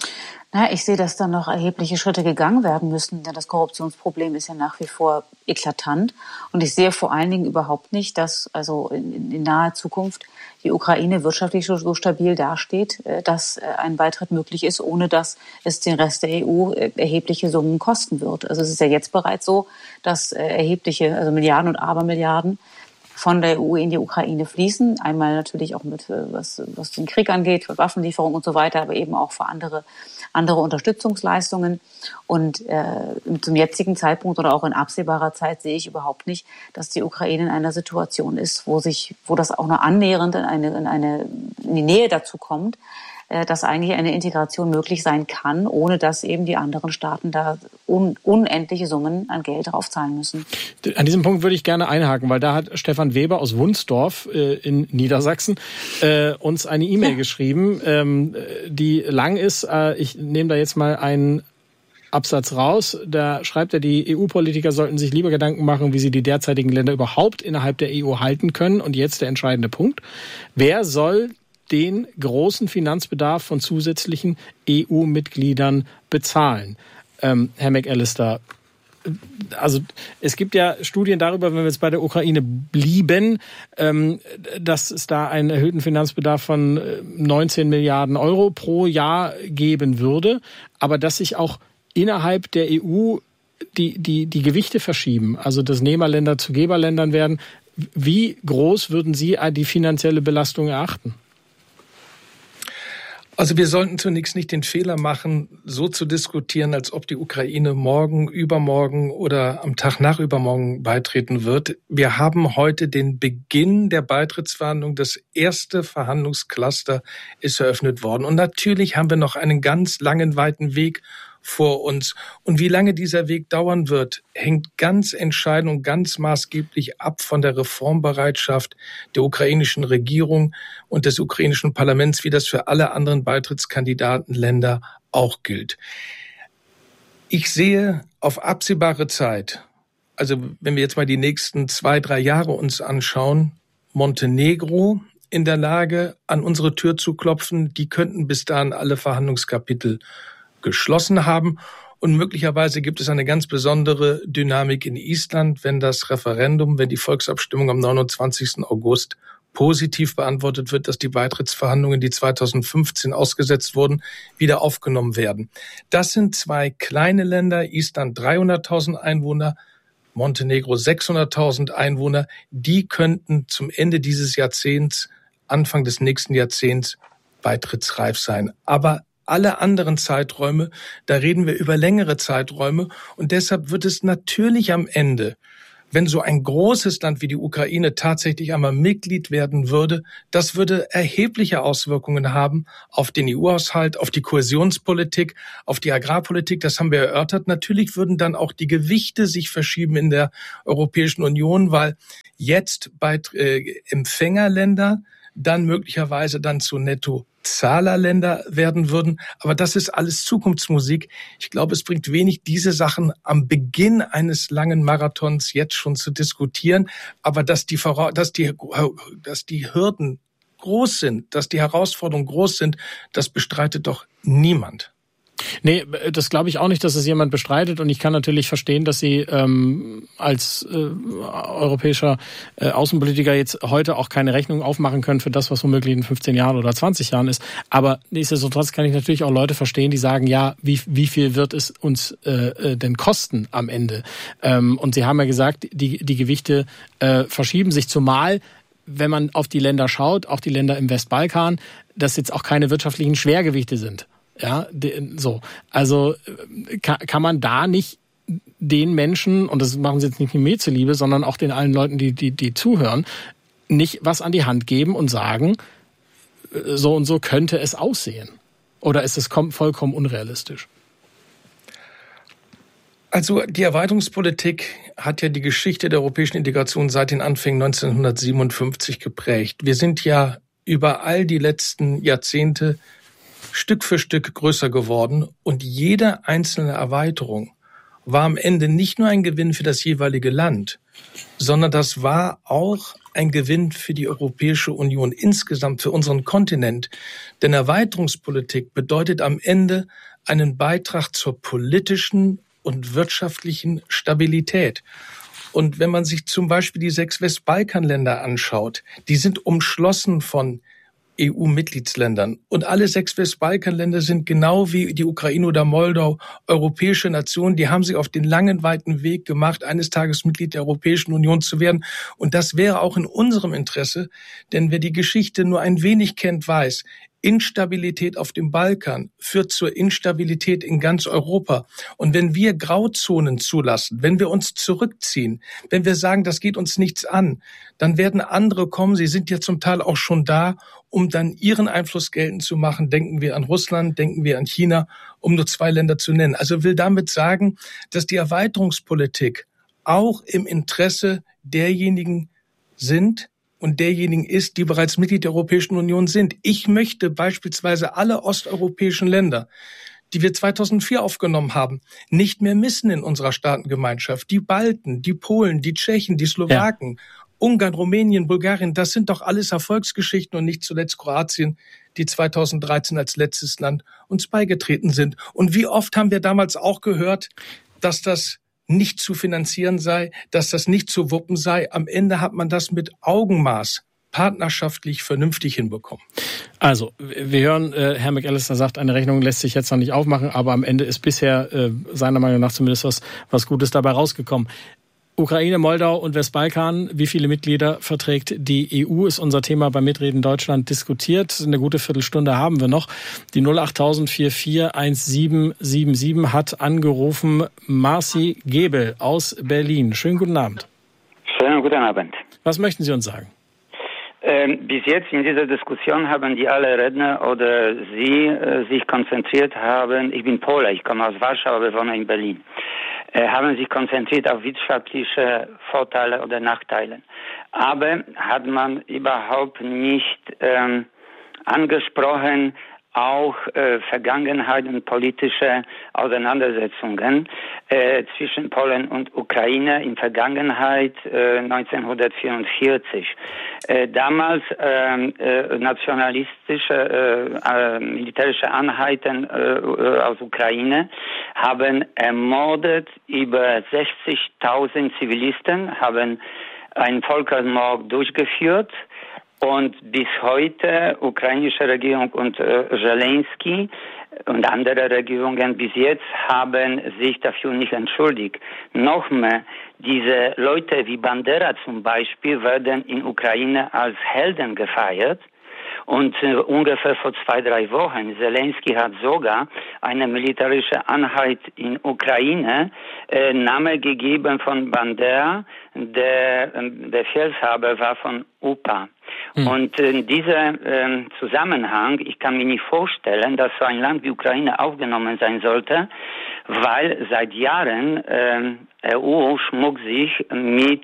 Ich sehe, dass da noch erhebliche Schritte gegangen werden müssen, denn das Korruptionsproblem ist ja nach wie vor eklatant. Und ich sehe vor allen Dingen überhaupt nicht, dass also in naher Zukunft die Ukraine wirtschaftlich so stabil dasteht, dass ein Beitritt möglich ist, ohne dass es den Rest der EU erhebliche Summen kosten wird. Also es ist ja jetzt bereits so, dass erhebliche, also Milliarden und Abermilliarden von der EU in die Ukraine fließen. Einmal natürlich auch mit, was den Krieg angeht, für Waffenlieferungen und so weiter, aber eben auch für andere Unterstützungsleistungen. Und zum jetzigen Zeitpunkt oder auch in absehbarer Zeit sehe ich überhaupt nicht, dass die Ukraine in einer Situation ist, wo das auch nur annähernd in die Nähe dazu kommt, dass eigentlich eine Integration möglich sein kann, ohne dass eben die anderen Staaten da unendliche Summen an Geld draufzahlen müssen. An diesem Punkt würde ich gerne einhaken, weil da hat Stefan Weber aus Wunsdorf in Niedersachsen uns eine E-Mail geschrieben, die lang ist. Ich nehme da jetzt mal einen Absatz raus. Da schreibt er, die EU-Politiker sollten sich lieber Gedanken machen, wie sie die derzeitigen Länder überhaupt innerhalb der EU halten können. Und jetzt der entscheidende Punkt. Wer soll den großen Finanzbedarf von zusätzlichen EU-Mitgliedern bezahlen? Herr McAllister, also es gibt ja Studien darüber, wenn wir jetzt bei der Ukraine blieben, dass es da einen erhöhten Finanzbedarf von 19 Milliarden Euro pro Jahr geben würde, aber dass sich auch innerhalb der EU die Gewichte verschieben, also dass Nehmerländer zu Geberländern werden. Wie groß würden Sie die finanzielle Belastung erachten? Also wir sollten zunächst nicht den Fehler machen, so zu diskutieren, als ob die Ukraine morgen, übermorgen oder am Tag nach übermorgen beitreten wird. Wir haben heute den Beginn der Beitrittsverhandlungen. Das erste Verhandlungscluster ist eröffnet worden. Und natürlich haben wir noch einen ganz langen, weiten Weg vor uns. Und wie lange dieser Weg dauern wird, hängt ganz entscheidend und ganz maßgeblich ab von der Reformbereitschaft der ukrainischen Regierung und des ukrainischen Parlaments, wie das für alle anderen Beitrittskandidatenländer auch gilt. Ich sehe auf absehbare Zeit, also wenn wir jetzt mal die nächsten 2-3 Jahre uns anschauen, Montenegro in der Lage, an unsere Tür zu klopfen. Die könnten bis dahin alle Verhandlungskapitel geschlossen haben. Und möglicherweise gibt es eine ganz besondere Dynamik in Island, wenn die Volksabstimmung am 29. August positiv beantwortet wird, dass die Beitrittsverhandlungen, die 2015 ausgesetzt wurden, wieder aufgenommen werden. Das sind 2 kleine Länder, Island 300.000 Einwohner, Montenegro 600.000 Einwohner. Die könnten zum Ende dieses Jahrzehnts, Anfang des nächsten Jahrzehnts beitrittsreif sein. Aber alle anderen Zeiträume, da reden wir über längere Zeiträume. Und deshalb wird es natürlich am Ende, wenn so ein großes Land wie die Ukraine tatsächlich einmal Mitglied werden würde, das würde erhebliche Auswirkungen haben auf den EU-Haushalt, auf die Kohäsionspolitik, auf die Agrarpolitik. Das haben wir erörtert. Natürlich würden dann auch die Gewichte sich verschieben in der Europäischen Union, weil jetzt Empfängerländer dann möglicherweise dann zu Nettozahlerländer werden würden. Aber das ist alles Zukunftsmusik. Ich glaube, es bringt wenig, diese Sachen am Beginn eines langen Marathons jetzt schon zu diskutieren. Aber dass die Hürden groß sind, dass die Herausforderungen groß sind, das bestreitet doch niemand. Nee, das glaube ich auch nicht, dass es jemand bestreitet. Und ich kann natürlich verstehen, dass Sie als europäischer Außenpolitiker jetzt heute auch keine Rechnung aufmachen können für das, was womöglich in 15 Jahren oder 20 Jahren ist. Aber nichtsdestotrotz kann ich natürlich auch Leute verstehen, die sagen, ja, wie viel wird es uns denn kosten am Ende? Und Sie haben ja gesagt, die Gewichte verschieben sich, zumal wenn man auf die Länder schaut, auch die Länder im Westbalkan, dass jetzt auch keine wirtschaftlichen Schwergewichte sind. Ja, so. Also kann man da nicht den Menschen, und das machen sie jetzt nicht mir zuliebe, sondern auch den allen Leuten, die zuhören, nicht was an die Hand geben und sagen, so und so könnte es aussehen? Oder ist es vollkommen unrealistisch? Also die Erweiterungspolitik hat ja die Geschichte der europäischen Integration seit den Anfängen 1957 geprägt. Wir sind ja über all die letzten Jahrzehnte Stück für Stück größer geworden und jede einzelne Erweiterung war am Ende nicht nur ein Gewinn für das jeweilige Land, sondern das war auch ein Gewinn für die Europäische Union insgesamt, für unseren Kontinent. Denn Erweiterungspolitik bedeutet am Ende einen Beitrag zur politischen und wirtschaftlichen Stabilität. Und wenn man sich zum Beispiel die 6 Westbalkanländer anschaut, die sind umschlossen von EU-Mitgliedsländern. Und alle 6 Westbalkanländer sind genau wie die Ukraine oder Moldau europäische Nationen. Die haben sich auf den langen, weiten Weg gemacht, eines Tages Mitglied der Europäischen Union zu werden. Und das wäre auch in unserem Interesse, denn wer die Geschichte nur ein wenig kennt, weiß, Instabilität auf dem Balkan führt zur Instabilität in ganz Europa. Und wenn wir Grauzonen zulassen, wenn wir uns zurückziehen, wenn wir sagen, das geht uns nichts an, dann werden andere kommen, sie sind ja zum Teil auch schon da, um dann ihren Einfluss geltend zu machen. Denken wir an Russland, denken wir an China, um nur 2 Länder zu nennen. Also will damit sagen, dass die Erweiterungspolitik auch im Interesse derjenigen sind, und derjenigen ist, die bereits Mitglied der Europäischen Union sind. Ich möchte beispielsweise alle osteuropäischen Länder, die wir 2004 aufgenommen haben, nicht mehr missen in unserer Staatengemeinschaft. Die Balten, die Polen, die Tschechen, die Slowaken, Ungarn, Rumänien, Bulgarien, das sind doch alles Erfolgsgeschichten und nicht zuletzt Kroatien, die 2013 als letztes Land uns beigetreten sind. Und wie oft haben wir damals auch gehört, dass das nicht zu finanzieren sei, dass das nicht zu wuppen sei. Am Ende hat man das mit Augenmaß partnerschaftlich vernünftig hinbekommen. Also, wir hören, Herr McAllister sagt, eine Rechnung lässt sich jetzt noch nicht aufmachen, aber am Ende ist bisher seiner Meinung nach zumindest was Gutes dabei rausgekommen. Ukraine, Moldau und Westbalkan, wie viele Mitglieder verträgt die EU, ist unser Thema bei Mitreden Deutschland diskutiert. Eine gute Viertelstunde haben wir noch. Die 08000 441777 hat angerufen Marci Gebel aus Berlin. Schönen guten Abend. Schönen guten Abend. Was möchten Sie uns sagen? Bis jetzt in dieser Diskussion haben die alle Redner oder Sie sich konzentriert haben, ich bin Pole, ich komme aus Warschau, aber wohne in Berlin, haben sich konzentriert auf wirtschaftliche Vorteile oder Nachteile. Aber hat man überhaupt nicht angesprochen, auch Vergangenheit und politische Auseinandersetzungen zwischen Polen und Ukraine in Vergangenheit 1944. Damals nationalistische militärische Einheiten aus Ukraine haben ermordet über 60.000 Zivilisten, haben einen Völkermord durchgeführt. Und bis heute, ukrainische Regierung und Zelensky und andere Regierungen bis jetzt haben sich dafür nicht entschuldigt. Noch mehr, diese Leute wie Bandera zum Beispiel werden in Ukraine als Helden gefeiert. Und ungefähr vor 2-3 Wochen, Zelensky hat sogar eine militärische Einheit in Ukraine Name gegeben von Bandera, der Befehlshaber war von UPA. Und in diesem Zusammenhang, ich kann mir nicht vorstellen, dass so ein Land wie Ukraine aufgenommen sein sollte, weil seit Jahren EU schmuckt sich mit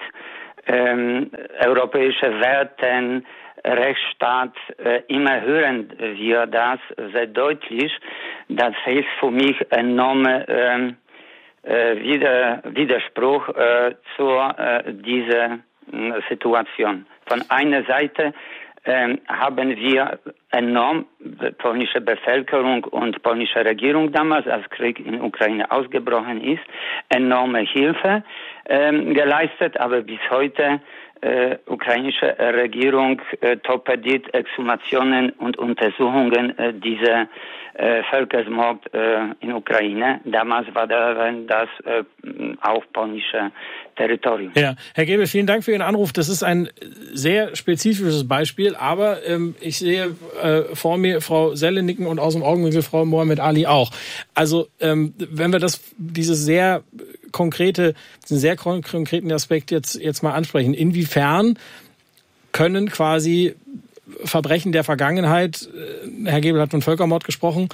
europäischen Werten, Rechtsstaat, immer hören wir das sehr deutlich. Das ist für mich enormer Widerspruch zu dieser Situation. Von einer Seite haben wir enorm polnische Bevölkerung und polnische Regierung damals, als Krieg in Ukraine ausgebrochen ist, enorme Hilfe geleistet, aber bis heute ukrainische Regierung torpediert Exhumationen und Untersuchungen dieser Völkermord in Ukraine. Damals war das auch polnische Territorium. Ja, Herr Gebel, vielen Dank für Ihren Anruf. Das ist ein sehr spezifisches Beispiel, aber ich sehe vor mir Frau Selle nicken und aus dem Augenwinkel Frau Mohammed Ali auch. Also wenn wir diesen sehr konkreten Aspekt jetzt mal ansprechen, inwiefern können quasi Verbrechen der Vergangenheit, Herr Gebel hat von Völkermord gesprochen,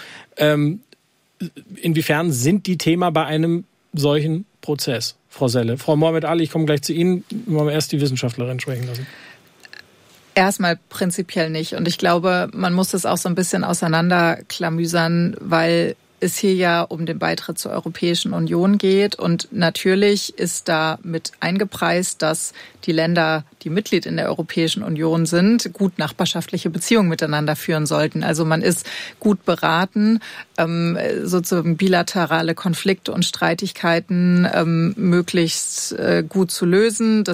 inwiefern sind die Thema bei einem solchen Prozess, Frau Selle? Frau Mohammed Ali, ich komme gleich zu Ihnen, wollen wir erst die Wissenschaftlerin sprechen lassen. Erstmal prinzipiell nicht. Und ich glaube, man muss das auch so ein bisschen auseinanderklamüsern, weil es hier ja um den Beitritt zur Europäischen Union geht. Und natürlich ist da mit eingepreist, dass die Länder, die Mitglied in der Europäischen Union sind, gut nachbarschaftliche Beziehungen miteinander führen sollten. Also man ist gut beraten, sozusagen bilaterale Konflikte und Streitigkeiten möglichst gut zu lösen.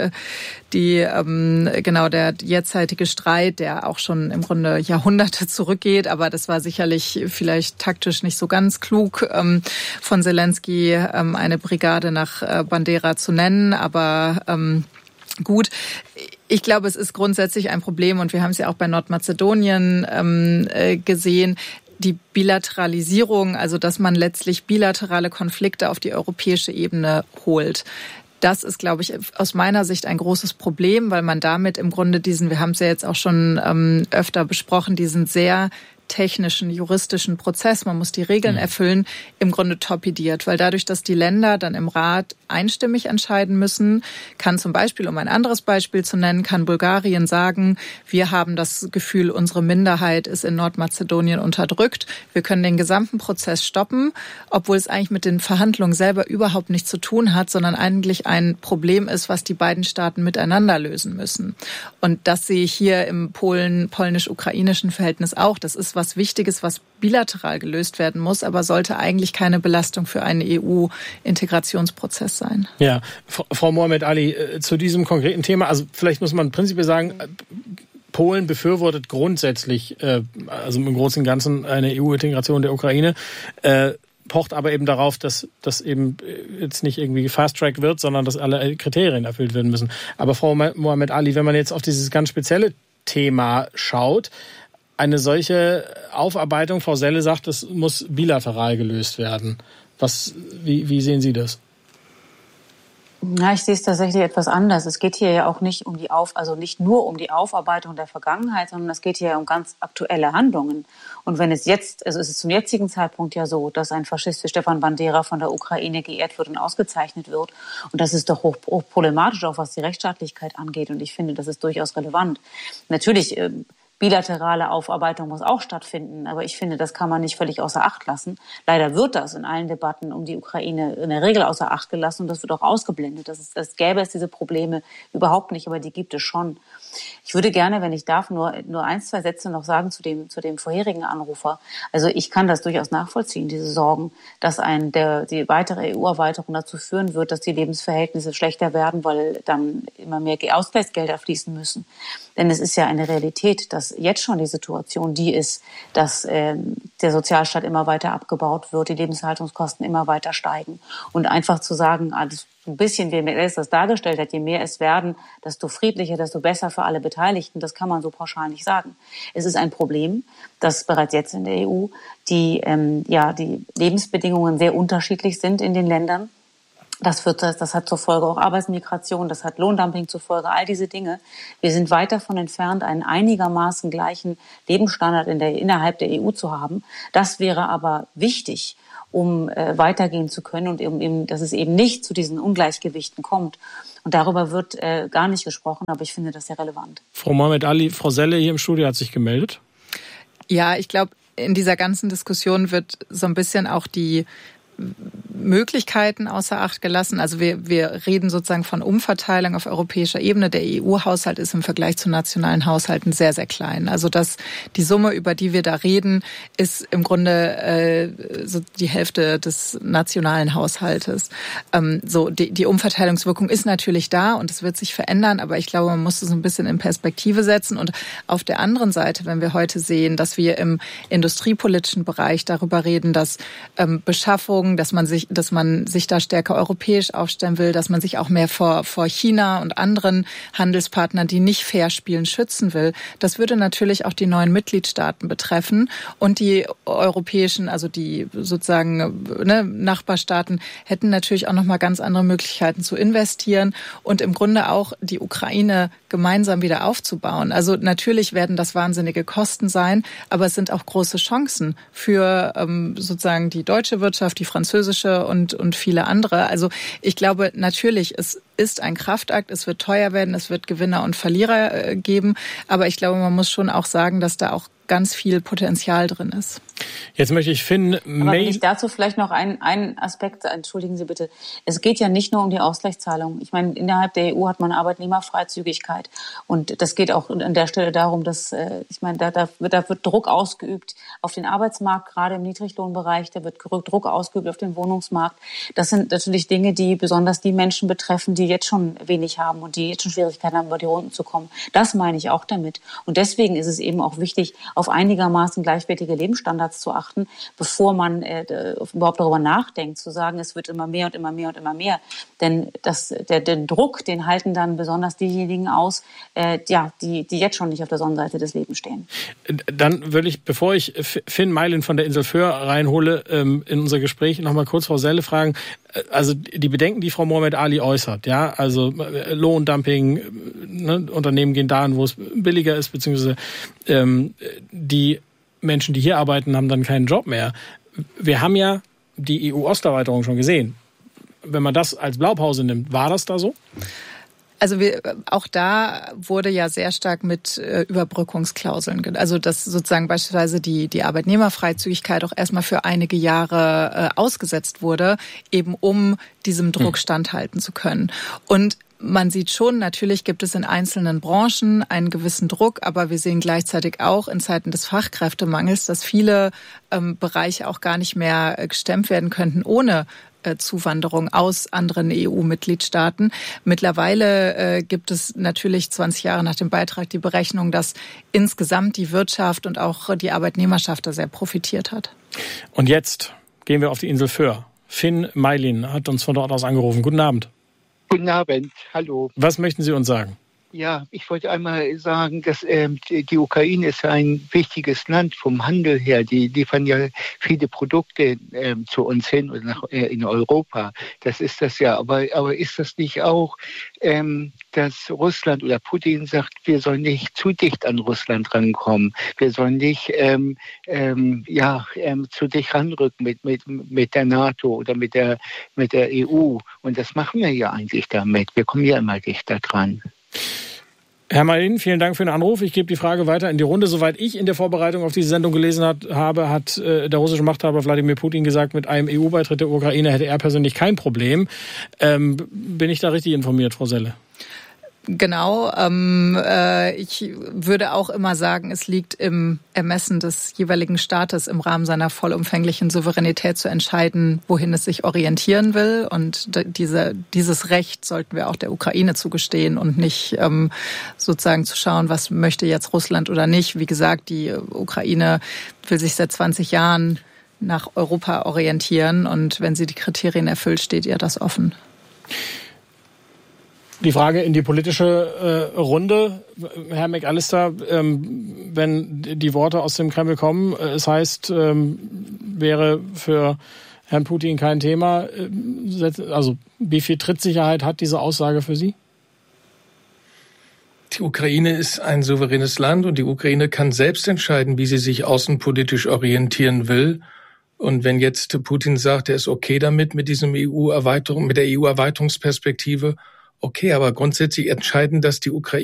Der jetzige Streit, der auch schon im Grunde Jahrhunderte zurückgeht, aber das war sicherlich vielleicht taktisch nicht so ganz klug, von Zelensky eine Brigade nach Bandera zu nennen, aber gut. Ich glaube, es ist grundsätzlich ein Problem und wir haben es ja auch bei Nordmazedonien gesehen. Die Bilateralisierung, also dass man letztlich bilaterale Konflikte auf die europäische Ebene holt. Das ist, glaube ich, aus meiner Sicht ein großes Problem, weil man damit im Grunde wir haben es ja jetzt auch schon öfter besprochen, diesen sehr technischen, juristischen Prozess, man muss die Regeln erfüllen, im Grunde torpediert. Weil dadurch, dass die Länder dann im Rat einstimmig entscheiden müssen, kann zum Beispiel, um ein anderes Beispiel zu nennen, kann Bulgarien sagen, wir haben das Gefühl, unsere Minderheit ist in Nordmazedonien unterdrückt. Wir können den gesamten Prozess stoppen, obwohl es eigentlich mit den Verhandlungen selber überhaupt nichts zu tun hat, sondern eigentlich ein Problem ist, was die beiden Staaten miteinander lösen müssen. Und das sehe ich hier im polnisch-ukrainischen Verhältnis auch. Das ist was Wichtiges, was bilateral gelöst werden muss, aber sollte eigentlich keine Belastung für einen EU-Integrationsprozess sein. Ja, Frau Mohamed Ali, zu diesem konkreten Thema, also vielleicht muss man prinzipiell sagen, Polen befürwortet grundsätzlich, also im Großen und Ganzen, eine EU-Integration der Ukraine, pocht aber eben darauf, dass das eben jetzt nicht irgendwie fast-track wird, sondern dass alle Kriterien erfüllt werden müssen. Aber Frau Mohamed Ali, wenn man jetzt auf dieses ganz spezielle Thema schaut, eine solche Aufarbeitung, Frau Selle sagt, das muss bilateral gelöst werden. Wie sehen Sie das? Ja, ich sehe es tatsächlich etwas anders. Es geht hier ja auch nicht nicht nur um die Aufarbeitung der Vergangenheit, sondern es geht hier um ganz aktuelle Handlungen. Und wenn es ist es zum jetzigen Zeitpunkt ja so, dass ein Faschist wie Stefan Bandera von der Ukraine geehrt wird und ausgezeichnet wird. Und das ist doch hoch problematisch, auch was die Rechtsstaatlichkeit angeht. Und ich finde, das ist durchaus relevant. Natürlich, bilaterale Aufarbeitung muss auch stattfinden, aber ich finde, das kann man nicht völlig außer Acht lassen. Leider wird das in allen Debatten um die Ukraine in der Regel außer Acht gelassen und das wird auch ausgeblendet. Das gäbe es diese Probleme überhaupt nicht, aber die gibt es schon. Ich würde gerne, wenn ich darf, nur 1, 2 Sätze noch sagen zu dem vorherigen Anrufer. Also ich kann das durchaus nachvollziehen, diese Sorgen, dass die weitere EU-Erweiterung dazu führen wird, dass die Lebensverhältnisse schlechter werden, weil dann immer mehr Ausgleichsgelder fließen müssen. Denn es ist ja eine Realität, dass jetzt schon die Situation die ist, dass der Sozialstaat immer weiter abgebaut wird, die Lebenshaltungskosten immer weiter steigen. Und einfach zu sagen, ein bisschen, wie er das dargestellt hat, je mehr es werden, desto friedlicher, desto besser für alle Beteiligten, das kann man so pauschal nicht sagen. Es ist ein Problem, dass bereits jetzt in der EU die Lebensbedingungen sehr unterschiedlich sind in den Ländern. Das hat zur Folge auch Arbeitsmigration, das hat Lohndumping zur Folge, all diese Dinge. Wir sind weit davon entfernt, einen einigermaßen gleichen Lebensstandard innerhalb der EU zu haben. Das wäre aber wichtig, um weitergehen zu können und dass es eben nicht zu diesen Ungleichgewichten kommt. Und darüber wird gar nicht gesprochen, aber ich finde das sehr relevant. Frau Mohamed Ali, Frau Selle hier im Studio hat sich gemeldet. Ja, ich glaube, in dieser ganzen Diskussion wird so ein bisschen auch die Möglichkeiten außer Acht gelassen. Also wir reden sozusagen von Umverteilung auf europäischer Ebene. Der EU-Haushalt ist im Vergleich zu nationalen Haushalten sehr, sehr klein. Also die Summe, über die wir da reden, ist im Grunde so die Hälfte des nationalen Haushaltes. Die Umverteilungswirkung ist natürlich da und es wird sich verändern, aber ich glaube, man muss es ein bisschen in Perspektive setzen. Und auf der anderen Seite, wenn wir heute sehen, dass wir im industriepolitischen Bereich darüber reden, dass Beschaffung, dass man sich da stärker europäisch aufstellen will, dass man sich auch mehr vor China und anderen Handelspartnern, die nicht fair spielen, schützen will. Das würde natürlich auch die neuen Mitgliedstaaten betreffen und die europäischen, also die sozusagen Nachbarstaaten hätten natürlich auch noch mal ganz andere Möglichkeiten zu investieren und im Grunde auch die Ukraine gemeinsam wieder aufzubauen. Also natürlich werden das wahnsinnige Kosten sein, aber es sind auch große Chancen für sozusagen die deutsche Wirtschaft, die französische und viele andere. Also ich glaube natürlich, es ist ein Kraftakt, es wird teuer werden, es wird Gewinner und Verlierer geben, aber ich glaube, man muss schon auch sagen, dass da auch ganz viel Potenzial drin ist. Jetzt möchte ich Finn Aber wenn ich dazu vielleicht noch einen Aspekt, entschuldigen Sie bitte. Es geht ja nicht nur um die Ausgleichszahlung. Ich meine, innerhalb der EU hat man Arbeitnehmerfreizügigkeit. Und das geht auch an der Stelle darum, dass, ich meine, da wird Druck ausgeübt auf den Arbeitsmarkt, gerade im Niedriglohnbereich. Da wird Druck ausgeübt auf den Wohnungsmarkt. Das sind natürlich Dinge, die besonders die Menschen betreffen, die jetzt schon wenig haben und die jetzt schon Schwierigkeiten haben, über die Runden zu kommen. Das meine ich auch damit. Und deswegen ist es eben auch wichtig, auf einigermaßen gleichwertige Lebensstandards zu achten, bevor man überhaupt darüber nachdenkt, zu sagen, es wird immer mehr und immer mehr und immer mehr. Denn den Druck, den halten dann besonders diejenigen aus, die jetzt schon nicht auf der Sonnenseite des Lebens stehen. Dann würde ich, bevor ich Finn Meilin von der Insel Föhr reinhole, in unser Gespräch noch mal kurz Frau Selle fragen. Also die Bedenken, die Frau Mohamed Ali äußert, ja, also Lohndumping, ne, Unternehmen gehen dahin, wo es billiger ist, beziehungsweise die Menschen, die hier arbeiten, haben dann keinen Job mehr. Wir haben ja die EU-Osterweiterung schon gesehen. Wenn man das als Blaupause nimmt, war das da so? Also auch da wurde ja sehr stark mit Überbrückungsklauseln, also dass sozusagen beispielsweise die Arbeitnehmerfreizügigkeit auch erstmal für einige Jahre ausgesetzt wurde, eben um diesem Druck standhalten zu können. Und man sieht schon, natürlich gibt es in einzelnen Branchen einen gewissen Druck, aber wir sehen gleichzeitig auch in Zeiten des Fachkräftemangels, dass viele Bereiche auch gar nicht mehr gestemmt werden könnten ohne Zuwanderung aus anderen EU-Mitgliedstaaten. Mittlerweile gibt es natürlich 20 Jahre nach dem Beitrag die Berechnung, dass insgesamt die Wirtschaft und auch die Arbeitnehmerschaft da sehr profitiert hat. Und jetzt gehen wir auf die Insel Föhr. Finn Meilin hat uns von dort aus angerufen. Guten Abend. Guten Abend, hallo. Was möchten Sie uns sagen? Ja, ich wollte einmal sagen, dass die Ukraine ist ein wichtiges Land vom Handel her. Die liefern ja viele Produkte zu uns hin oder in Europa. Das ist das ja. Aber ist das nicht auch, dass Russland oder Putin sagt, wir sollen nicht zu dicht an Russland rankommen. Wir sollen nicht zu dicht ranrücken mit der NATO oder mit der EU. Und das machen wir ja eigentlich damit. Wir kommen ja immer dichter dran. Herr Meilin, vielen Dank für den Anruf. Ich gebe die Frage weiter in die Runde. Soweit ich in der Vorbereitung auf diese Sendung gelesen habe, hat der russische Machthaber Wladimir Putin gesagt, mit einem EU-Beitritt der Ukraine hätte er persönlich kein Problem. Bin ich da richtig informiert, Frau Selle? Genau. Ich würde auch immer sagen, es liegt im Ermessen des jeweiligen Staates im Rahmen seiner vollumfänglichen Souveränität zu entscheiden, wohin es sich orientieren will. Und dieses Recht sollten wir auch der Ukraine zugestehen und nicht sozusagen zu schauen, was möchte jetzt Russland oder nicht. Wie gesagt, die Ukraine will sich seit 20 Jahren nach Europa orientieren. Und wenn sie die Kriterien erfüllt, steht ihr das offen. Die Frage in die politische Runde, Herr McAllister, wenn die Worte aus dem Kreml kommen, es heißt, wäre für Herrn Putin kein Thema. Also wie viel Trittsicherheit hat diese Aussage für Sie? Die Ukraine ist ein souveränes Land und die Ukraine kann selbst entscheiden, wie sie sich außenpolitisch orientieren will. Und wenn jetzt Putin sagt, er ist okay damit, mit der EU-Erweiterungsperspektive, okay, aber grundsätzlich entscheiden, dass die Ukraine